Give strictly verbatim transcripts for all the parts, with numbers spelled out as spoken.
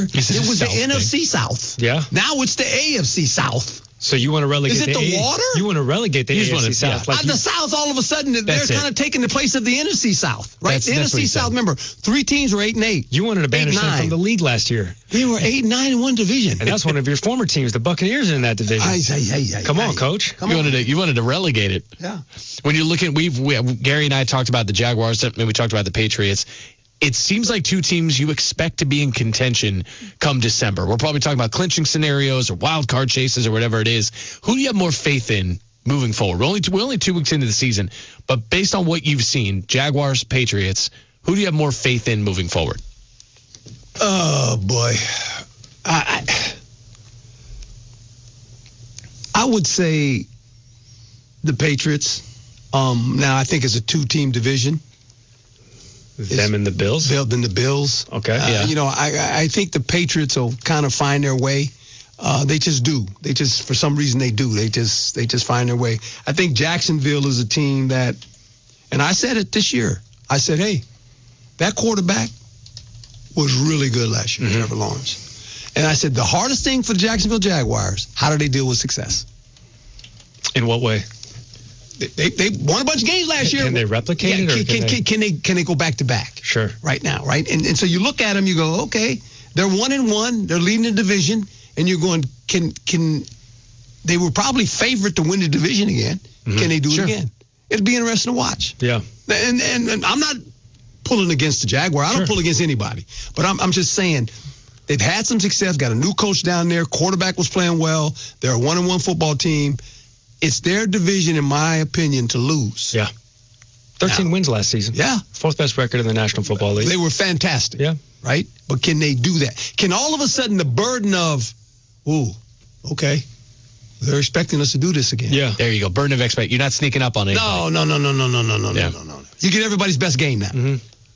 It was the N F C South. Yeah. Now it's the A F C South. So you want to relegate Is it the, the A- water? You want to relegate the You A just F C wanna- South. yeah. Like Uh, the South, all of a sudden, they're That's it. kind of taking the place of the N F C South, right? That's- the that's what N F C he South, said. remember, three teams were eight and eight. You wanted to banish Eight, them nine. from the league last year. They were eight, nine, and one division. And that's one of your former teams. The Buccaneers are in that division. Ay, ay, ay, ay, Come ay. on, Coach. Come you on. wanted to you wanted to relegate it. Yeah. When you're looking, we've we, Gary and I talked about the Jaguars, and we talked about the Patriots. It seems like two teams you expect to be in contention come December. We're probably talking about clinching scenarios or wild card chases or whatever it is. Who do you have more faith in moving forward? We're only two, we're only two weeks into the season, but based on what you've seen, Jaguars, Patriots, who do you have more faith in moving forward? Oh, boy. I, I, I would say the Patriots. Um, now, I think it's a two-team division. Them and the Bills? Built in the Bills. Okay. Uh, Yeah. You know, I, I think the Patriots will kind of find their way. Uh, they just do. They just, for some reason, they do. They just, they just find their way. I think Jacksonville is a team that, and I said it this year. I said, hey, that quarterback was really good last year, Mm-hmm. Trevor Lawrence. And I said, the hardest thing for the Jacksonville Jaguars, how do they deal with success? In what way? They, they, they won a bunch of games last year. Can they replicate Yeah, it? Or can, can, can, they... can they can they go back to back? Sure. Right now, right? And and so you look at them, you go, okay, they're one and one, they're leading the division, and you're going, can can they were probably favorite to win the division again? Mm-hmm. Can they do Sure. it again? It'd be interesting to watch. Yeah. And and, and I'm not pulling against the Jaguar. I don't Sure. pull against anybody, but I'm I'm just saying. They've had some success, got a new coach down there. Quarterback was playing well. They're a one and one football team. It's their division, in my opinion, to lose. Yeah. thirteen Now- wins last season. Yeah. Fourth best record in the National Football League. They were fantastic. Yeah. Right? But can they do that? Can all of a sudden the burden of, ooh, okay, they're expecting us to do this again. Yeah. There you go. Burden of expect. You're not sneaking up on it. No, no, no, no, no, no, no, no, Yeah. no, no, no. You get everybody's best game now. Mm-hmm.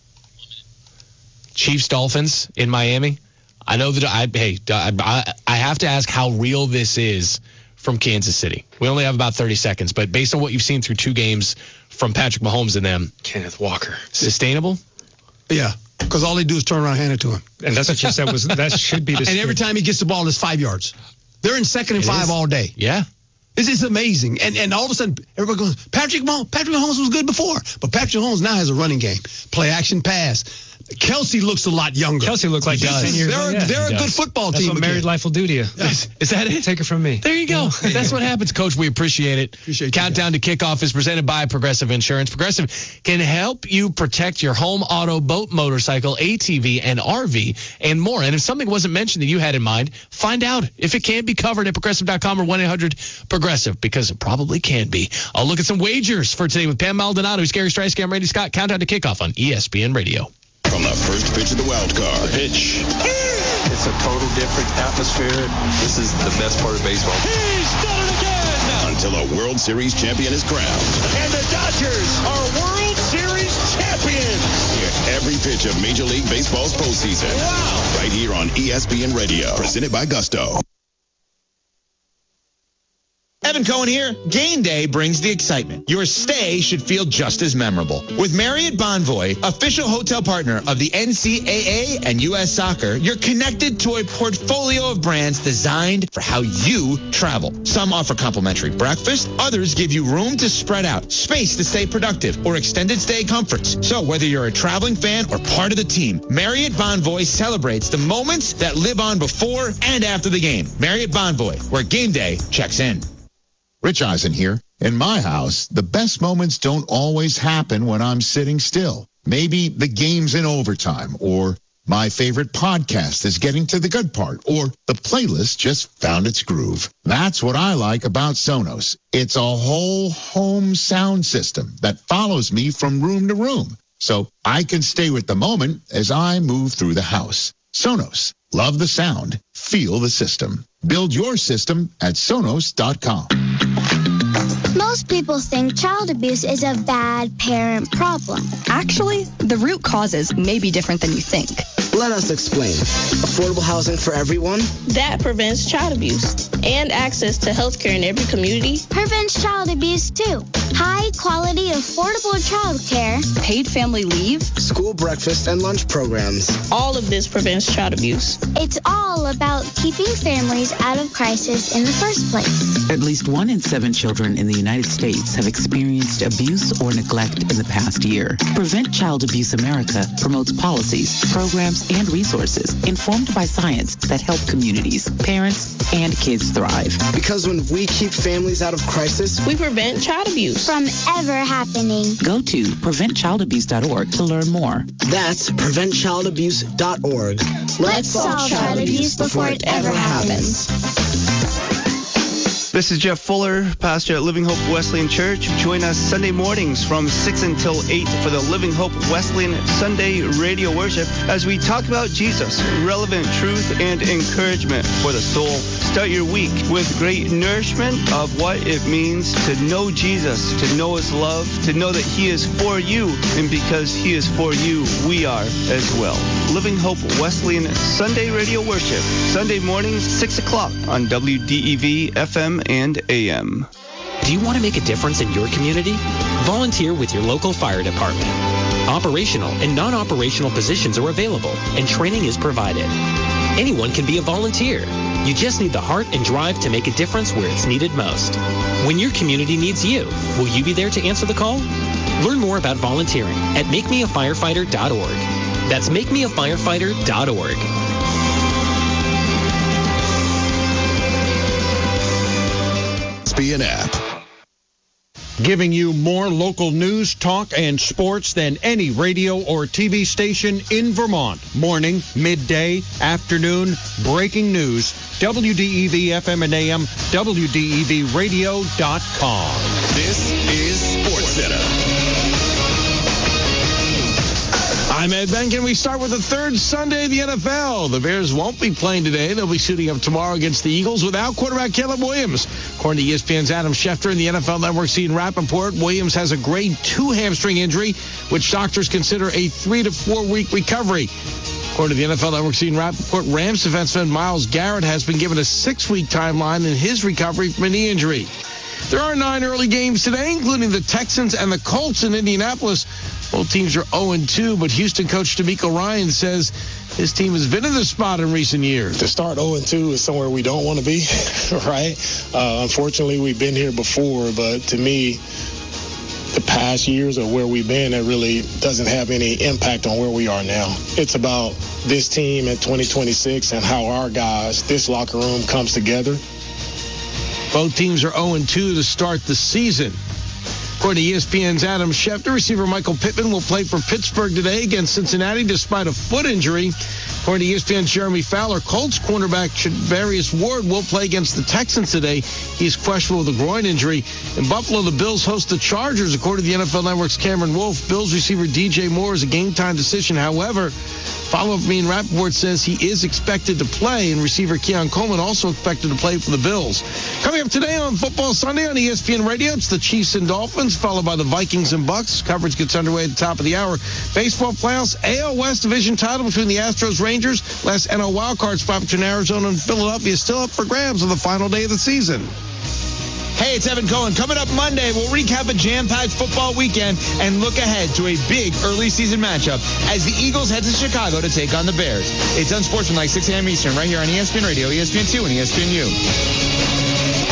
Chiefs Dolphins in Miami. I know that I hey I, I have to ask how real this is from Kansas City. We only have about thirty seconds, but based on what you've seen through two games from Patrick Mahomes and them, Kenneth Walker. sustainable? Yeah. Because all they do is turn around and hand it to him. And that's what you said was that should be the And every time he gets the ball, it's five yards. They're in second and It five is. all day. Yeah. This is amazing. And and all of a sudden, everybody goes, Patrick Mahomes, Patrick Mahomes was good before. But Patrick Mahomes now has a running game. Play action pass. Kelsey looks a lot younger. Kelsey looked like He he's does. ten years They're, old. Yeah, they're he a does. good football That's team. what married again. life will do to you. Yes. Is that it? Take it from me. There you go. That's what happens, Coach. We appreciate it. Appreciate you Countdown to Kickoff is presented by Progressive Insurance. Progressive can help you protect your home, auto, boat, motorcycle, A T V, and R V, and more. And if something wasn't mentioned that you had in mind, find out if it can be covered at progressive dot com or one eight hundred progressive, because it probably can be. I'll look at some wagers for today with Pam Maldonado, Gary Streisky, I'm Randy Scott. Countdown to Kickoff on E S P N Radio. From the first pitch of the wild card. Pitch. It's a total different atmosphere. This is the best part of baseball. He's done it again! Until a World Series champion is crowned. And the Dodgers are World Series champions. Hear every pitch of Major League Baseball's postseason. Wow. Right here on E S P N Radio. Presented by Gusto. Evan Cohen here. Game day brings the excitement. Your stay should feel just as memorable. With Marriott Bonvoy, official hotel partner of the N C double A and U S Soccer, you're connected to a portfolio of brands designed for how you travel. Some offer complimentary breakfast. Others give you room to spread out, space to stay productive, or extended stay comforts. So whether you're a traveling fan or part of the team, Marriott Bonvoy celebrates the moments that live on before and after the game. Marriott Bonvoy, where game day checks in. Rich Eisen here. In my house, the best moments don't always happen when I'm sitting still. Maybe the game's in overtime, or my favorite podcast is getting to the good part, or the playlist just found its groove. That's what I like about Sonos. It's a whole home sound system that follows me from room to room, so I can stay with the moment as I move through the house. Sonos. Love the sound. Feel the system. Build your system at Sonos dot com. Most people think child abuse is a bad parent problem. Actually, the root causes may be different than you think. Let us explain. Affordable housing for everyone? That prevents child abuse. And access to health care in every community. Prevents child abuse, too. High quality, affordable child care. Paid family leave. School breakfast and lunch programs. All of this prevents child abuse. It's all about keeping families out of crisis in the first place. At least one in seven children in the United States have experienced abuse or neglect in the past year. Prevent Child Abuse America promotes policies, programs, and resources informed by science that help communities, parents, and kids thrive. Because when we keep families out of crisis, we prevent child abuse from ever happening. Go to prevent child abuse dot org to learn more. That's prevent child abuse dot org. Let's, Let's solve child abuse before it ever happens. This is Jeff Fuller, pastor at Living Hope Wesleyan Church. Join us Sunday mornings from six until eight for the Living Hope Wesleyan Sunday radio worship as we talk about Jesus, relevant truth and encouragement for the soul. Start your week with great nourishment of what it means to know Jesus, to know his love, to know that he is for you, and because he is for you, we are as well. Living Hope Wesleyan Sunday radio worship, Sunday mornings, six o'clock on W D E V F M and A M. Do you want to make a difference in your community? Volunteer with your local fire department. Operational and non-operational positions are available, and training is provided. Anyone can be a volunteer. You just need the heart and drive to make a difference where it's needed most. When your community needs you, will you be there to answer the call? Learn more about volunteering at make me a firefighter dot org. That's make me a firefighter dot org. Be an app. Giving you more local news, talk, and sports than any radio or T V station in Vermont. Morning, midday, afternoon, breaking news. W D E V F M and A M, W D E V radio dot com. This is SportsCenter. I'm Ed Benkin. We start with the third Sunday of the N F L. The Bears won't be playing today. They'll be suiting up tomorrow against the Eagles without quarterback Caleb Williams. According to E S P N's Adam Schefter and the N F L Network's Ian Rappaport, Williams has a grade two hamstring injury, which doctors consider a three to four week recovery. According to the N F L Network's Ian Rappaport, Rams defenseman Myles Garrett has been given a six-week timeline in his recovery from a knee injury. There are nine early games today, including the Texans and the Colts in Indianapolis. Both teams are oh and two, but Houston coach DeMeco Ryan says his team has been in the spot in recent years. To start oh and two is somewhere we don't want to be, right? Uh, unfortunately, we've been here before, but to me, the past years of where we've been, it really doesn't have any impact on where we are now. It's about this team in twenty twenty-six and how our guys, this locker room comes together. Both teams are oh and two to start the season. According to E S P N's Adam Schefter, receiver Michael Pittman will play for Pittsburgh today against Cincinnati despite a foot injury. According to E S P N's Jeremy Fowler, Colts cornerback Charvarius Ward will play against the Texans today. He's questionable with a groin injury. In Buffalo, the Bills host the Chargers. According to the N F L Network's Cameron Wolfe, Bills receiver D J Moore is a game-time decision. However, follow-up from Ian Rappaport says he is expected to play, and receiver Keon Coleman also expected to play for the Bills. Coming up today on Football Sunday on E S P N Radio, it's the Chiefs and Dolphins, followed by the Vikings and Bucks. Coverage gets underway at the top of the hour. Baseball playoffs, A L West division title between the Astros, Rangers, last N L wildcard spot between Arizona and Philadelphia is still up for grabs on the final day of the season. Hey, it's Evan Cohen. Coming up Monday, we'll recap a jam-packed football weekend and look ahead to a big early season matchup as the Eagles head to Chicago to take on the Bears. It's Unsportsmanlike, six a.m. Eastern, right here on E S P N Radio, E S P N two, and E S P N U.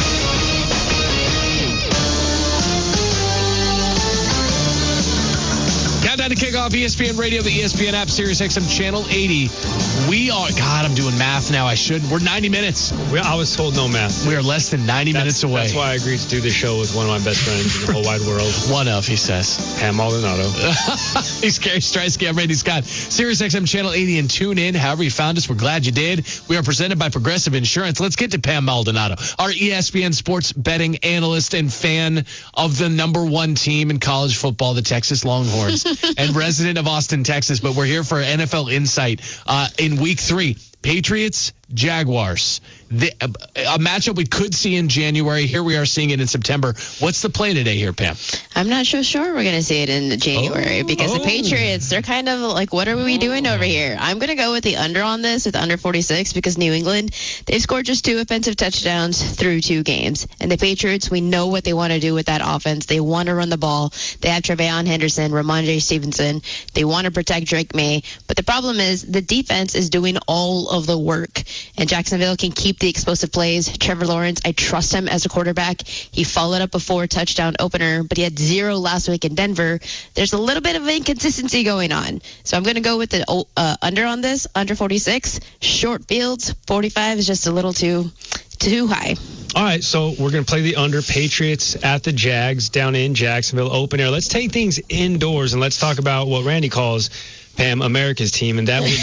Countdown to kick off E S P N Radio, the E S P N app, Sirius X M Channel eighty. We are, God, I'm doing math now. I should. We're ninety minutes. We, I was told no math. We are less than ninety that's, minutes away. That's why I agreed to do this show with one of my best friends in the whole wide world. One of, he says. Pam Maldonado. He's Gary Streisky. I'm Randy Scott. Sirius X M Channel eighty, and tune in. However you found us, we're glad you did. We are presented by Progressive Insurance. Let's get to Pam Maldonado, our E S P N sports betting analyst and fan of the number one team in college football, the Texas Longhorns, and resident of Austin, Texas. But we're here for N F L Insight uh, in week three. Patriots, Jaguars. The, a matchup we could see in January. Here we are seeing it in September. What's the play today here, Pam? I'm not so sure we're going to see it in January oh, because oh. the Patriots, they're kind of like, what are we doing over here? I'm going to go with the under on this, with under forty-six, because New England, they've scored just two offensive touchdowns through two games. And the Patriots, we know what they want to do with that offense. They want to run the ball. They have Tre'Veon Henderson, Ramondre Stevenson. They want to protect Drake May. But the problem is the defense is doing all of the work. And Jacksonville can keep the explosive plays. Trevor Lawrence, I trust him as a quarterback. He followed up a four touchdown opener, but he had zero last week in Denver. There's a little bit of inconsistency going on. So I'm going to go with the uh, under on this, under forty-six. Short fields, forty-five is just a little too too high. All right, so we're going to play the under. Patriots at the Jags down in Jacksonville, open air. Let's take things indoors and let's talk about what Randy calls, Pam, America's team, and that would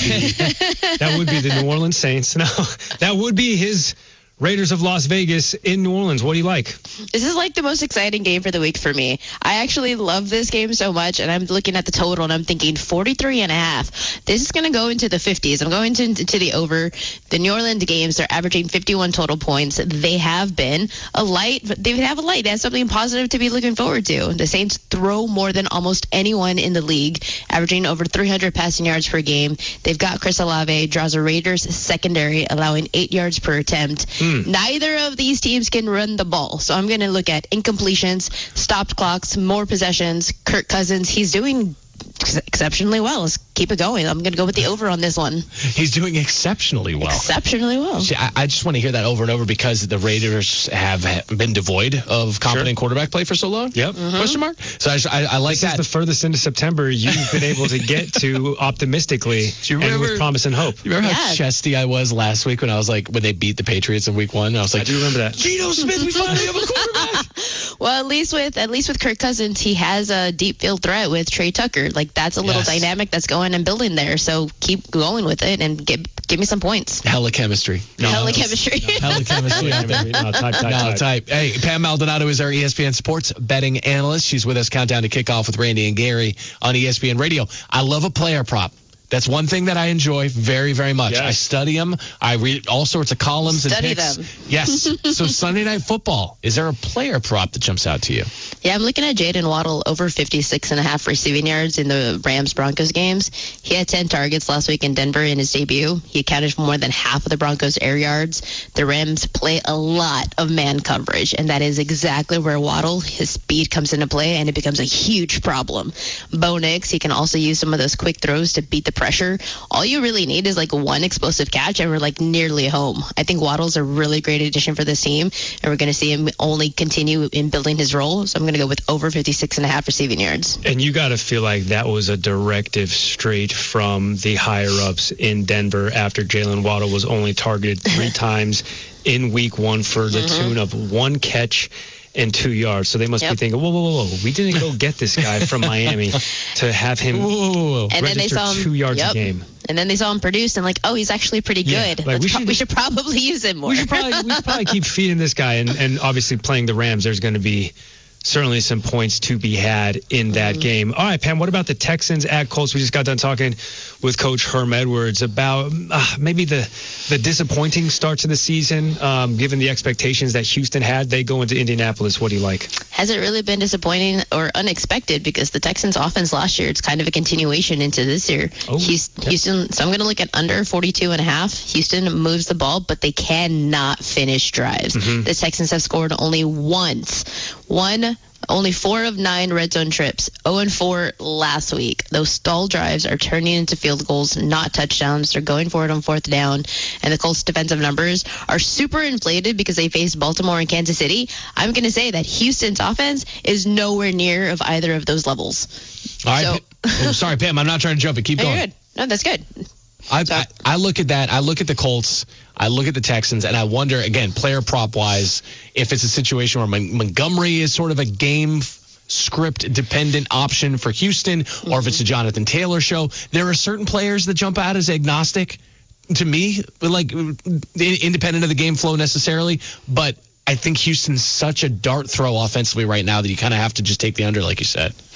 be that would be the New Orleans Saints. Now, that would be his Raiders of Las Vegas in New Orleans. What do you like? This is like the most exciting game for the week for me. I actually love this game so much, and I'm looking at the total, and I'm thinking forty-three and a half. This is going to go into the fifties. I'm going to, to the over. The New Orleans games, they're averaging fifty-one total points. They have been a light. They have a light. They have something positive to be looking forward to. The Saints throw more than almost anyone in the league, averaging over three hundred passing yards per game. They've got Chris Olave, draws a Raiders secondary, allowing eight yards per attempt. Mm. Neither of these teams can run the ball. So I'm going to look at incompletions, stopped clocks, more possessions. Kirk Cousins, he's doing exceptionally well. Let's keep it going. I'm going to go with the over on this one. He's doing exceptionally well. Exceptionally well. See, I, I just want to hear that over and over because the Raiders have been devoid of competent sure. quarterback play for so long. Yep. Mm-hmm. Question mark? So I, I, I like this that. This is the furthest into September you've been able to get to optimistically you remember, and with promise and hope. You remember yeah. how chesty I was last week when I was like, when they beat the Patriots in week one? I was like, I do remember that. Geno Smith, we finally have a quarterback. Well, at least with at least with Kirk Cousins, he has a deep field threat with Trey Tucker. Like that's a little yes. dynamic that's going and building there. So keep going with it and give give me some points. Hella chemistry. No, Hella chemistry. No, hella chemistry. no, type, type, no, type. type. Hey, Pam Maldonado is our E S P N sports betting analyst. She's with us countdown to kickoff with Randy and Gary on E S P N Radio. I love a player prop. That's one thing that I enjoy very, very much. Yes. I study them. I read all sorts of columns study and picks. them. Yes. So Sunday Night Football, is there a player prop that jumps out to you? Yeah, I'm looking at Jaden Waddle over fifty-six and a half receiving yards in the Rams-Broncos games. He had ten targets last week in Denver in his debut. He accounted for more than half of the Broncos' air yards. The Rams play a lot of man coverage, and that is exactly where Waddle, his speed comes into play, and it becomes a huge problem. Bo Nix, he can also use some of those quick throws to beat the pressure. All you really need is like one explosive catch, and we're like nearly home. I think Waddle's a really great addition for this team, and we're going to see him only continue in building his role. So I'm going to go with over fifty-six and a half receiving yards. And you got to feel like that was a directive straight from the higher ups in Denver after Jalen Waddle was only targeted three times in week one for the mm-hmm. tune of one catch and two yards. So they must yep. be thinking, whoa, whoa, whoa, whoa. We didn't go get this guy from Miami to have him whoa, whoa, whoa. And then they saw him, two yards yep. a game. And then they saw him produce and like, oh, he's actually pretty yeah, good. like we, pro- should, we should probably use him more. We should probably, we should probably keep feeding this guy. And, and obviously playing the Rams, there's going to be certainly some points to be had in that mm-hmm. game. All right, Pam, what about the Texans at Colts? We just got done talking with Coach Herm Edwards about uh, maybe the the disappointing start to the season, um, given the expectations that Houston had. They go into Indianapolis. What do you like? Has it really been disappointing or unexpected? Because the Texans' offense last year, it's kind of a continuation into this year. Oh, Houston, yeah. Houston so I'm going to look at under forty-two and a half. Houston moves the ball, but they cannot finish drives. Mm-hmm. The Texans have scored only once. One Only four of nine red zone trips, oh and four last week. Those stall drives are turning into field goals, not touchdowns. They're going for it on fourth down. And the Colts' defensive numbers are super inflated because they faced Baltimore and Kansas City. I'm going to say that Houston's offense is nowhere near of either of those levels. All right. So, oh, sorry, Pam. I'm not trying to jump it. Keep going. You're good. No, that's good. I, I, I look at that. I look at the Colts. I look at the Texans, and I wonder, again, player prop-wise, if it's a situation where Mon- Montgomery is sort of a game script-dependent option for Houston, mm-hmm. or if it's a Jonathan Taylor show. There are certain players that jump out as agnostic to me, like independent of the game flow necessarily, but I think Houston's such a dart throw offensively right now that you kind of have to just take the under, like you said.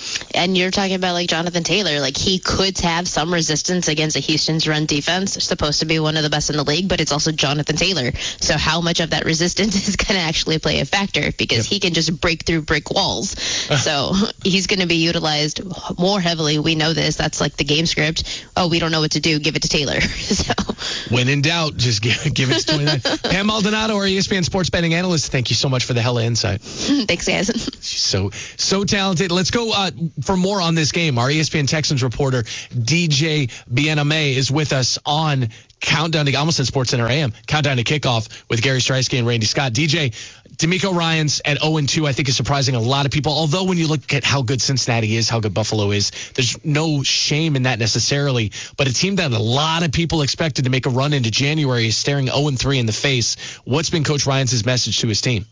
And you're talking about like Jonathan Taylor, like he could have some resistance against a Houston's run defense. They're supposed to be one of the best in the league, but it's also Jonathan Taylor. So how much of that resistance is going to actually play a factor? Because yep. he can just break through brick walls. So he's going to be utilized more heavily. We know this. That's like the game script. Oh, we don't know what to do. Give it to Taylor. So when in doubt, just give, give it to twenty-nine. Pam Maldonado, our E S P N sports betting analyst. Thank you so much for the hella insight. Thanks, guys. She's so so talented. Let's go uh, for more on this game. Our E S P N Texans reporter D J Biename is with us on Countdown to, I almost said Sports Center A M, Countdown to Kickoff with Gary Streisky and Randy Scott. D J, DeMeco Ryans at oh and two, I think is surprising a lot of people. Although when you look at how good Cincinnati is, how good Buffalo is, there's no shame in that necessarily. But a team that a lot of people expected to make a run into January is staring oh and three in the face. What's been Coach Ryans' message to his team?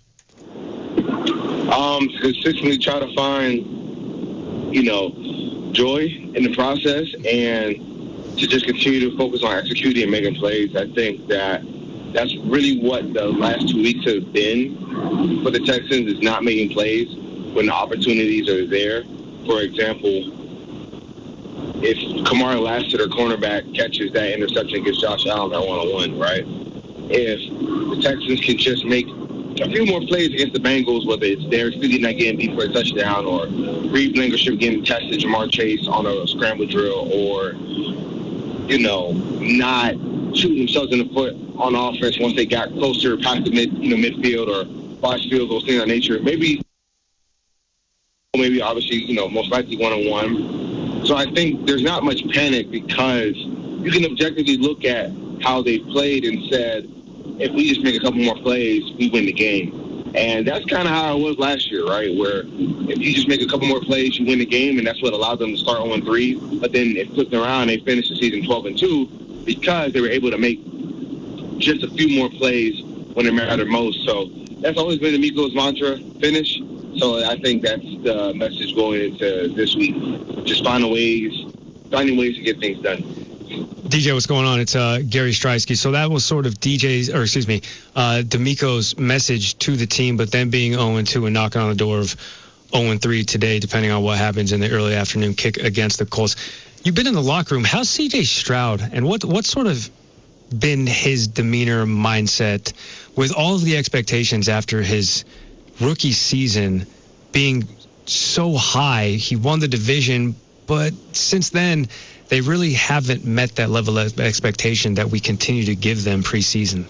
Um, consistently try to find, you know, joy in the process and to just continue to focus on executing and making plays. I think that that's really what the last two weeks have been for the Texans, is not making plays when the opportunities are there. For example, if Kamara Lassiter, their cornerback, catches that interception against Josh Allen at one-on-one, right? If the Texans can just make a few more plays against the Bengals, whether it's Derek Stingley not getting beat for a touchdown, or Reed Blankenship getting tested Jamar Chase on a scramble drill, or, you know, not shooting themselves in the foot on offense once they got closer past the mid, you know, midfield or botched field, those things of that nature. Maybe, maybe obviously, you know, most likely one-on-one. So I think there's not much panic because you can objectively look at how they played and said, if we just make a couple more plays, we win the game. And that's kind of how it was last year, right? Where if you just make a couple more plays, you win the game, and that's what allowed them to start oh and three. But then it flipped around, they finished the season twelve and two because they were able to make just a few more plays when it mattered most. So that's always been DeMeco's mantra, finish. So I think that's the message going into this week. Just finding ways, finding ways to get things done. D J, what's going on? It's uh, Gary Streisky. So that was sort of D J's, or excuse me, uh, DeMeco's message to the team, but then being oh and two and knocking on the door of oh and three today, depending on what happens in the early afternoon kick against the Colts. You've been in the locker room. How's C J Stroud, and what what sort of been his demeanor, mindset, with all of the expectations after his rookie season being so high? He won the division, but since then, they really haven't met that level of expectation that we continue to give them preseason.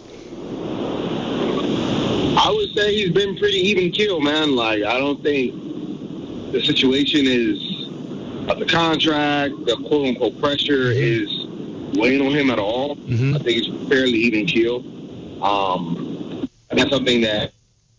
I would say he's been pretty even keel, man. Like, I don't think the situation is of the contract, the quote-unquote pressure is weighing on him at all. Mm-hmm. I think it's fairly even keel. Um, and that's something that...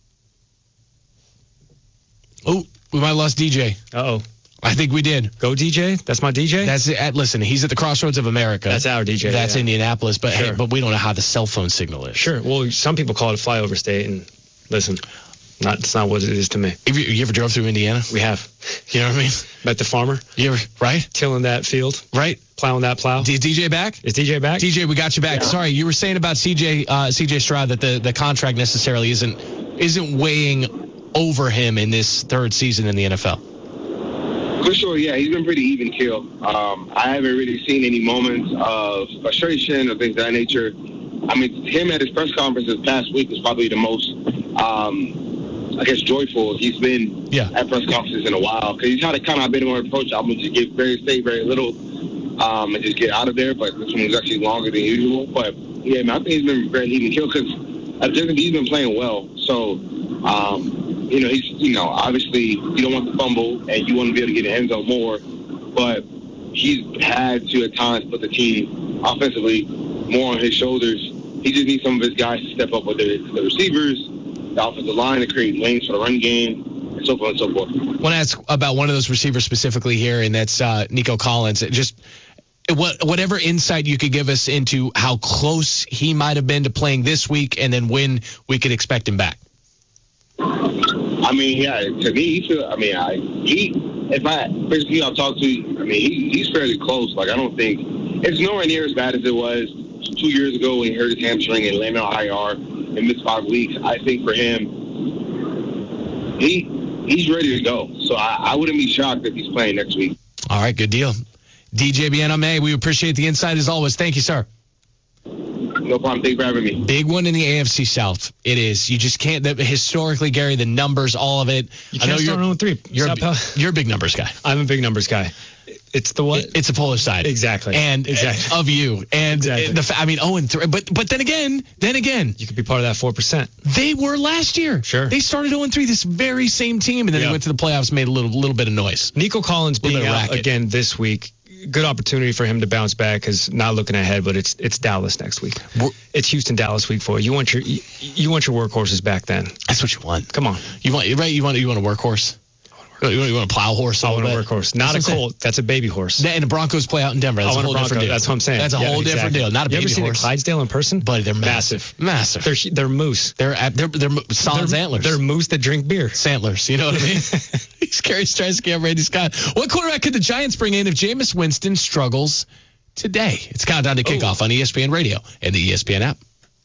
Oh, we might have lost D J. Uh-oh. I think we did. Go D J? That's my D J? That's it. Listen, he's at the crossroads of America. That's our D J. That's yeah. Indianapolis, but sure. hey, but we don't know how the cell phone signal is. Sure. Well, some people call it a flyover state, and listen, not it's not what it is to me. Have you, you ever drove through Indiana? We have. You know what I mean? Met the farmer. You ever, right? Tilling that field. Right. Plowing that plow. Is D J back? Is D J back? D J, we got you back. Yeah. Sorry, you were saying about C J uh, C J Stroud that the, the contract necessarily isn't isn't weighing over him in this third season in the N F L. For sure, yeah, he's been pretty even keel. Um, I haven't really seen any moments of frustration or things of that nature. I mean, him at his press conference this past week was probably the most, um, I guess, joyful he's been yeah. at press conferences in a while. Because he's had a kind of been more approach. I'm going to just get very, say very little um, and just get out of there. But this one was actually longer than usual. But, yeah, man, I think he's been very even keel because he's been playing well. So, um, you know, he's, you know, obviously you don't want to fumble and you want to be able to get in the end zone more, but he's had to at times put the team offensively more on his shoulders. He just needs some of his guys to step up, whether it's the receivers, the offensive line, to create lanes for the run game, and so forth and so forth. I want to ask about one of those receivers specifically here, and that's uh, Nico Collins. Just what, whatever insight you could give us into how close he might have been to playing this week and then when we could expect him back. I mean, yeah, to me, he feel, I mean, I, he, if I, basically I'll talk to, I mean, he, he's fairly close. Like, I don't think, it's nowhere near as bad as it was two years ago when he hurt his hamstring and landed on I R and missed five weeks. I think for him, he, he's ready to go. So I, I wouldn't be shocked if he's playing next week. All right, good deal. D J Bien-Aimé, we appreciate the insight as always. Thank you, sir. No problem. Thank you for having me. Big one in the A F C South. It is. You just can't. The, historically, Gary, the numbers, all of it. You can't I know start you're, oh and three. You're a, you're a big numbers guy. I'm a big numbers guy. It's the what? It, it's a Polish side. Exactly. And exactly. of you. And exactly. the I mean, oh and three. But but then again, then again, you could be part of that four percent. They were last year. Sure. They started oh and three, this very same team, and then yep. they went to the playoffs, made a little little bit of noise. Nico Collins being out racket. again this week. Good opportunity for him to bounce back because not looking ahead, but it's it's Dallas next week. We're, it's Houston Dallas week for you. You want your you, you want your workhorses back then. That's what you want. Come on, you want right. You want you want a workhorse. You want, you want a plow horse? I want a workhorse, not That's a colt. That's a baby horse. And the Broncos play out in Denver. That's I a whole a different deal. That's what I'm saying. That's a yeah, whole exactly. different deal. Not a you baby ever horse. Seen a Clydesdale in person? Buddy, they're massive, massive. They're they're moose. They're they're they're, they're solid they're, antlers. They're moose that drink beer. Santlers. You know what I mean? He's Gary Streisky. I'm Randy Scott. What quarterback could the Giants bring in if Jameis Winston struggles today? It's Countdown to Kickoff oh. on E S P N Radio and the E S P N app.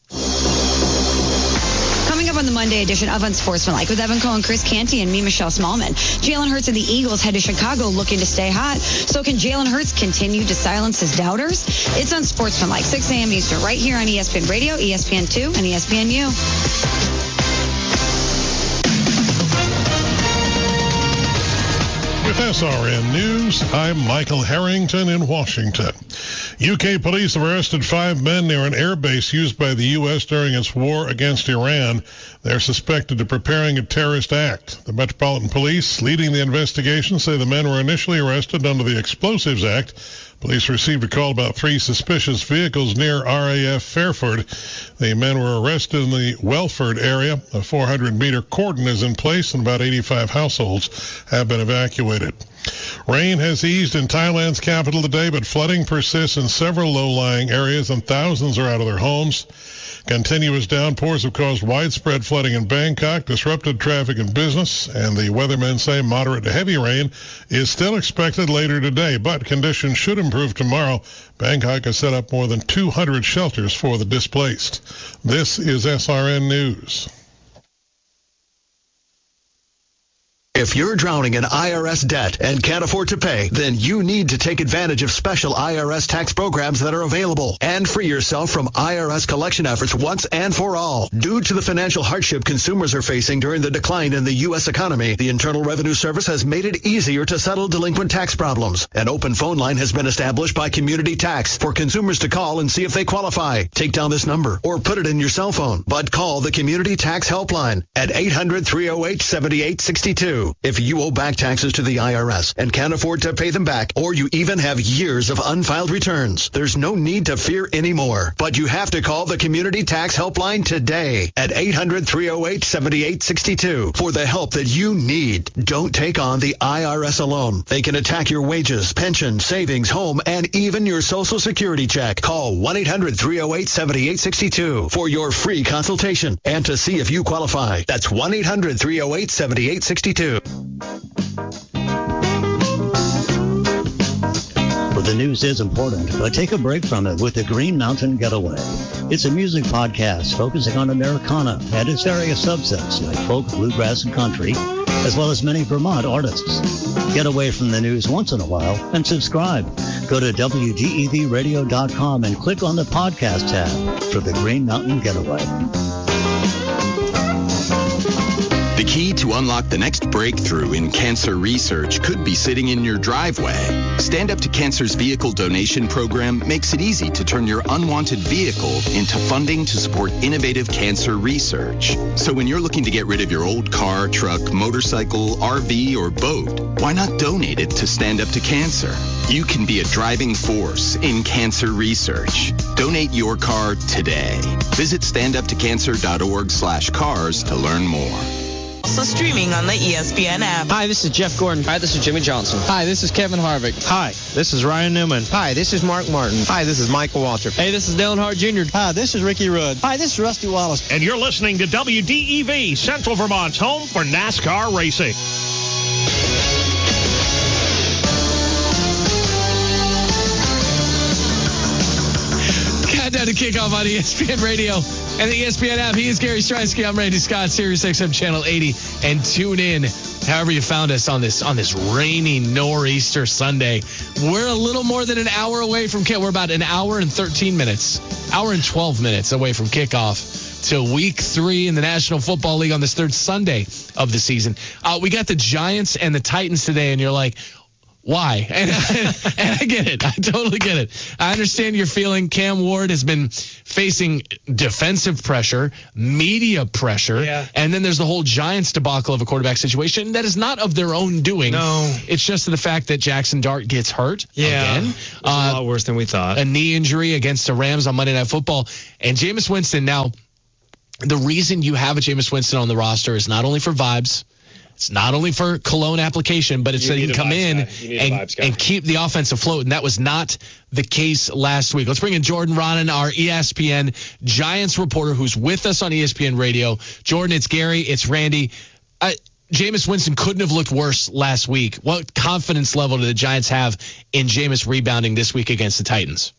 Coming up on the Monday edition of Unsportsmanlike with Evan Cohen, Chris Canty, and me, Michelle Smallman. Jalen Hurts and the Eagles head to Chicago looking to stay hot. So can Jalen Hurts continue to silence his doubters? It's Unsportsmanlike, six a.m. Eastern, right here on E S P N Radio, E S P N two, and E S P N U. With S R N News, I'm Michael Harrington in Washington. U K police have arrested five men near an airbase used by the U S during its war against Iran. They're suspected of preparing a terrorist act. The Metropolitan Police, leading the investigation, say the men were initially arrested under the Explosives Act. Police received a call about three suspicious vehicles near R A F Fairford. The men were arrested in the Welford area. A four hundred meter cordon is in place and about eighty-five households have been evacuated. Rain has eased in Thailand's capital today, but flooding persists in several low-lying areas and thousands are out of their homes. Continuous downpours have caused widespread flooding in Bangkok, disrupted traffic and business, and the weathermen say moderate to heavy rain is still expected later today, but conditions should improve tomorrow. Bangkok has set up more than two hundred shelters for the displaced. This is S R N News. If you're drowning in I R S debt and can't afford to pay, then you need to take advantage of special I R S tax programs that are available and free yourself from I R S collection efforts once and for all. Due to the financial hardship consumers are facing during the decline in the U S economy, the Internal Revenue Service has made it easier to settle delinquent tax problems. An open phone line has been established by Community Tax for consumers to call and see if they qualify. Take down this number or put it in your cell phone, but call the Community Tax Helpline at eight hundred, three oh eight, seven eight six two. If you owe back taxes to the I R S and can't afford to pay them back, or you even have years of unfiled returns, there's no need to fear anymore. But you have to call the Community Tax Helpline today at eight hundred, three oh eight, seven eight six two for the help that you need. Don't take on the I R S alone. They can attack your wages, pension, savings, home, and even your Social Security check. Call one eight hundred, three oh eight, seven eight six two for your free consultation and to see if you qualify. That's one eight hundred, three oh eight, seven eight six two. Well, the news is important, but take a break from it with the Green Mountain Getaway. It's a music podcast focusing on Americana and its various subsets like folk, bluegrass, and country, as well as many Vermont artists. Get away from the news once in a while and subscribe. Go to W G E V radio dot com and click on the podcast tab for the Green Mountain Getaway. The key to unlock the next breakthrough in cancer research could be sitting in your driveway. Stand Up to Cancer's vehicle donation program makes it easy to turn your unwanted vehicle into funding to support innovative cancer research. So when you're looking to get rid of your old car, truck, motorcycle, R V, or boat, why not donate it to Stand Up to Cancer? You can be a driving force in cancer research. Donate your car today. Visit stand up to cancer dot org slash cars to learn more. Also streaming on the E S P N app. Hi, this is Jeff Gordon. Hi, this is Jimmy Johnson. Hi, this is Kevin Harvick. Hi, this is Ryan Newman. Hi, this is Mark Martin. Hi, this is Michael Waltrip. Hey, this is Dale Earnhardt Junior Hi, this is Ricky Rudd. Hi, this is Rusty Wallace. And you're listening to W D E V, Central Vermont's home for NASCAR racing. countdown to kickoff on E S P N Radio and the E S P N app. He is Gary Strinsky. I'm Randy Scott, Sirius X M Channel eighty. And tune in however you found us on this on this rainy nor'easter Sunday. We're a little more than an hour away from kick. We're about an hour and thirteen minutes, hour and twelve minutes away from kickoff to week three in the National Football League on this third Sunday of the season. Uh, we got the Giants and the Titans today, and you're like, why? And, and I get it. I totally get it. I understand your feeling. Cam Ward has been facing defensive pressure, media pressure, yeah. and then there's the whole Giants debacle of a quarterback situation that is not of their own doing. No. It's just the fact that Jackson Dart gets hurt yeah. again. It's uh, a lot worse than we thought. A knee injury against the Rams on Monday Night Football. And Jameis Winston, now, the reason you have a Jameis Winston on the roster is not only for vibes. It's not only for cologne application, but it's You so you need can a come vibes in guy. You need a and, vibes guy. and keep the offense afloat, and that was not the case last week. Let's bring in Jordan Ronan, our E S P N Giants reporter, who's with us on E S P N Radio. Jordan, it's Gary, it's Randy. Uh, Jameis Winston couldn't have looked worse last week. What confidence level do the Giants have in Jameis rebounding this week against the Titans?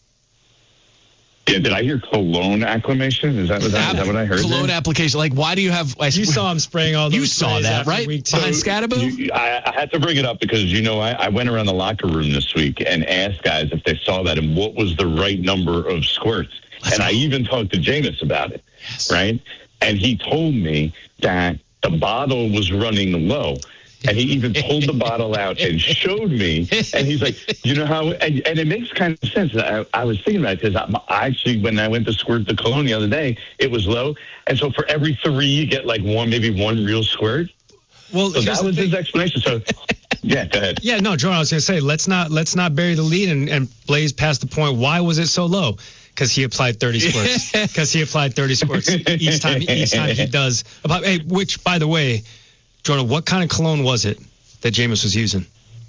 Yeah, did I hear cologne acclamation? Is that, was that, is that what I heard? Cologne there? application. Like, why do you have... I, you saw him spraying all those You saw sprays that, after right? week two. Behind Scatterboo? You, I, I had to bring it up because, you know, I, I went around the locker room this week and asked guys if they saw that and what was the right number of squirts. Let's and go. I even talked to Jameis about it, yes. right? And he told me that the bottle was running low. And he even pulled the bottle out and showed me. And he's like, you know how, and, and it makes kind of sense. I, I was thinking about it because I, I actually, when I went to squirt the cologne the other day, it was low. And so for every three, you get like one, maybe one real squirt. Well, so that was his explanation. So, yeah, go ahead. Yeah, no, Jordan, I was going to say, let's not let's not bury the lead and, and blaze past the point. Why was it so low? Because he applied thirty squirts. Because he applied thirty squirts each time. Each time he does. About, hey, which, by the way, Jordan, what kind of cologne was it that Jameis was using?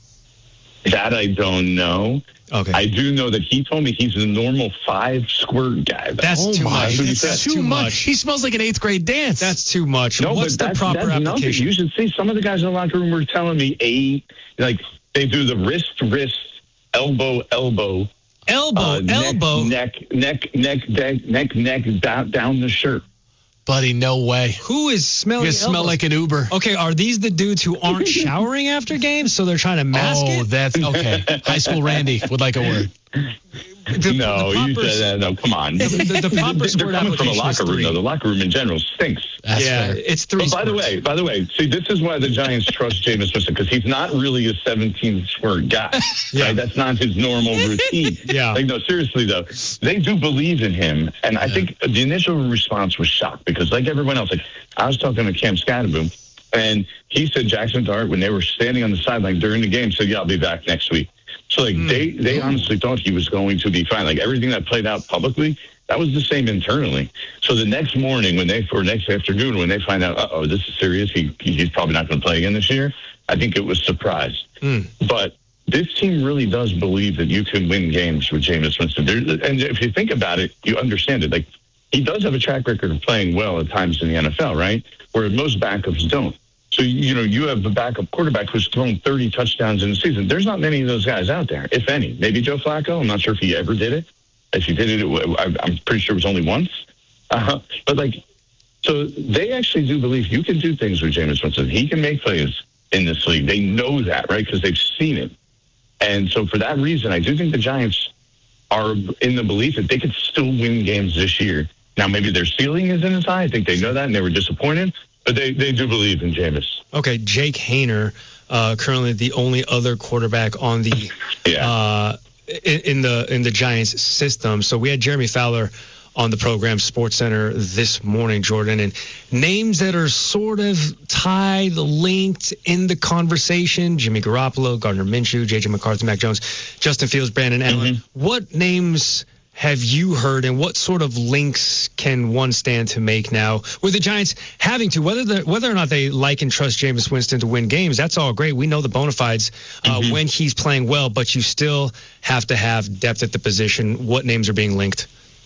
That I don't know. Okay. I do know that he told me he's a normal five squirt guy. That's oh too my, much. That's, That's too, too much. much. He smells like an eighth grade dance. That's too much. No, What's but the that's, proper that's application? Nothing. You should see some of the guys in the locker room were telling me eight. Like they do the wrist, wrist, elbow, elbow, elbow, uh, elbow, neck, neck, neck, neck, neck, neck, down, down the shirt. Buddy, no way. Who is smelling? You smell like an Uber. Okay, are these the dudes who aren't showering after games, so they're trying to mask oh, it? Oh, that's okay. High school Randy would like a word. The, no, the you proper, said that. No, come on. The, the, the proper They're coming from a locker room, though. The locker room in general stinks. That's yeah, fair. it's three. But by the way, by the way, see, this is why the Giants trust Jameis Winston because he's not really a seventeen squirt guy. Yeah. Right? That's not his normal routine. Yeah. Like, no, seriously though, they do believe in him, and I yeah. think the initial response was shock because, like everyone else, like I was talking to Cam Scatterboom, and he said Jackson Dart when they were standing on the sideline during the game said, "Yeah, I'll be back next week." So, like, mm. they, they honestly thought he was going to be fine. Like, everything that played out publicly, that was the same internally. So the next morning, when they, or next afternoon, when they find out, uh-oh, this is serious, he he's probably not going to play again this year, I think it was surprise. Mm. But this team really does believe that you can win games with Jameis Winston. There, and if you think about it, you understand it. Like, he does have a track record of playing well at times in the N F L, right? Where most backups don't. So, you know, you have a backup quarterback who's thrown thirty touchdowns in a season. There's not many of those guys out there, if any. Maybe Joe Flacco. I'm not sure if he ever did it. If he did it, it I'm pretty sure it was only once. Uh-huh. But, like, so they actually do believe you can do things with Jameis Winston. He can make plays in this league. They know that, right, because they've seen it. And so for that reason, I do think the Giants are in the belief that they could still win games this year. Now, maybe their ceiling isn't as high. I think they know that, and they were disappointed. But they, they do believe in Jameis. Okay, Jake Haener, uh, currently the only other quarterback on the yeah. uh, in, in the in the Giants system. So we had Jeremy Fowler on the program, Sports Center, this morning, Jordan, and names that are sort of tied, linked in the conversation: Jimmy Garoppolo, Gardner Minshew, J J McCarthy, Mac Jones, Justin Fields, Brandon Allen. Mm-hmm. What names have you heard, and what sort of links can one stand to make now with the Giants having to, whether the, whether or not they like and trust Jameis Winston to win games, that's all great. We know the bona fides uh, mm-hmm. when he's playing well, but you still have to have depth at the position. What names are being linked?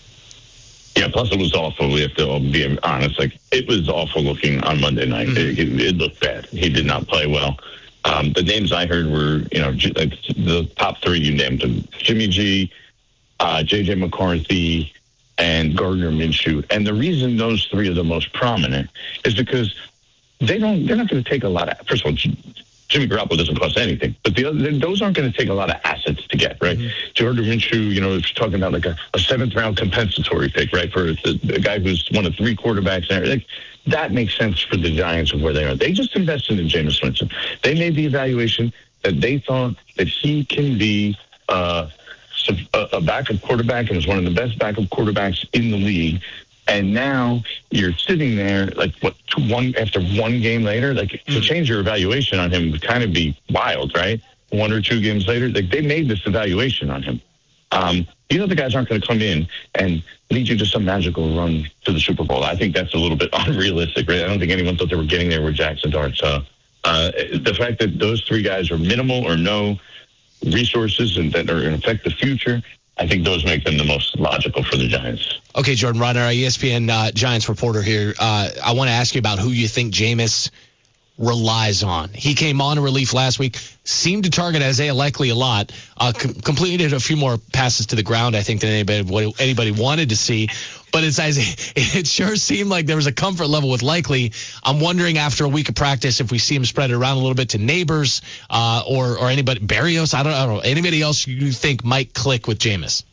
Yeah, plus it was awful. We have to be honest. Like, it was awful looking on Monday night. Mm-hmm. It, it looked bad. He did not play well. Um, the names I heard were, you know, like the top three you named them: Jimmy G, Uh, J J McCarthy, and Gardner Minshew. And the reason those three are the most prominent is because they don't, they're not going to take a lot of, first of all, Jimmy Garoppolo doesn't cost anything, but the other, those aren't going to take a lot of assets to get, right? Mm-hmm. Gardner Minshew, you know, is talking about like a, a seventh round compensatory pick, right? For the, the guy who's one of three quarterbacks and everything. That makes sense for the Giants of where they are. They just invested in Jameis Winston. They made the evaluation that they thought that he can be uh, a backup quarterback and is one of the best backup quarterbacks in the league. And now you're sitting there, like, what, one after one game later? Like, mm-hmm. to change your evaluation on him would kind of be wild, right? One or two games later, like, they made this evaluation on him. Um, you know, the guys aren't going to come in and lead you to some magical run to the Super Bowl. I think that's a little bit unrealistic, right? I don't think anyone thought they were getting there with Jackson Dart. So uh, the fact that those three guys are minimal or no resources and that are going to affect the future, I think those make them the most logical for the Giants. Okay, Jordan Ryan, our E S P N uh, Giants reporter here. Uh, I want to ask you about who you think Jameis relies on. He came on in relief last week, seemed to target Isaiah Likely a lot, uh, com- completed a few more passes to the ground, I think, than anybody anybody wanted to see. But it's Isaiah, it sure seemed like there was a comfort level with Likely. I'm wondering after a week of practice if we see him spread it around a little bit to Neighbors uh, or or anybody, Berrios, I don't, I don't know, anybody else you think might click with Jameis?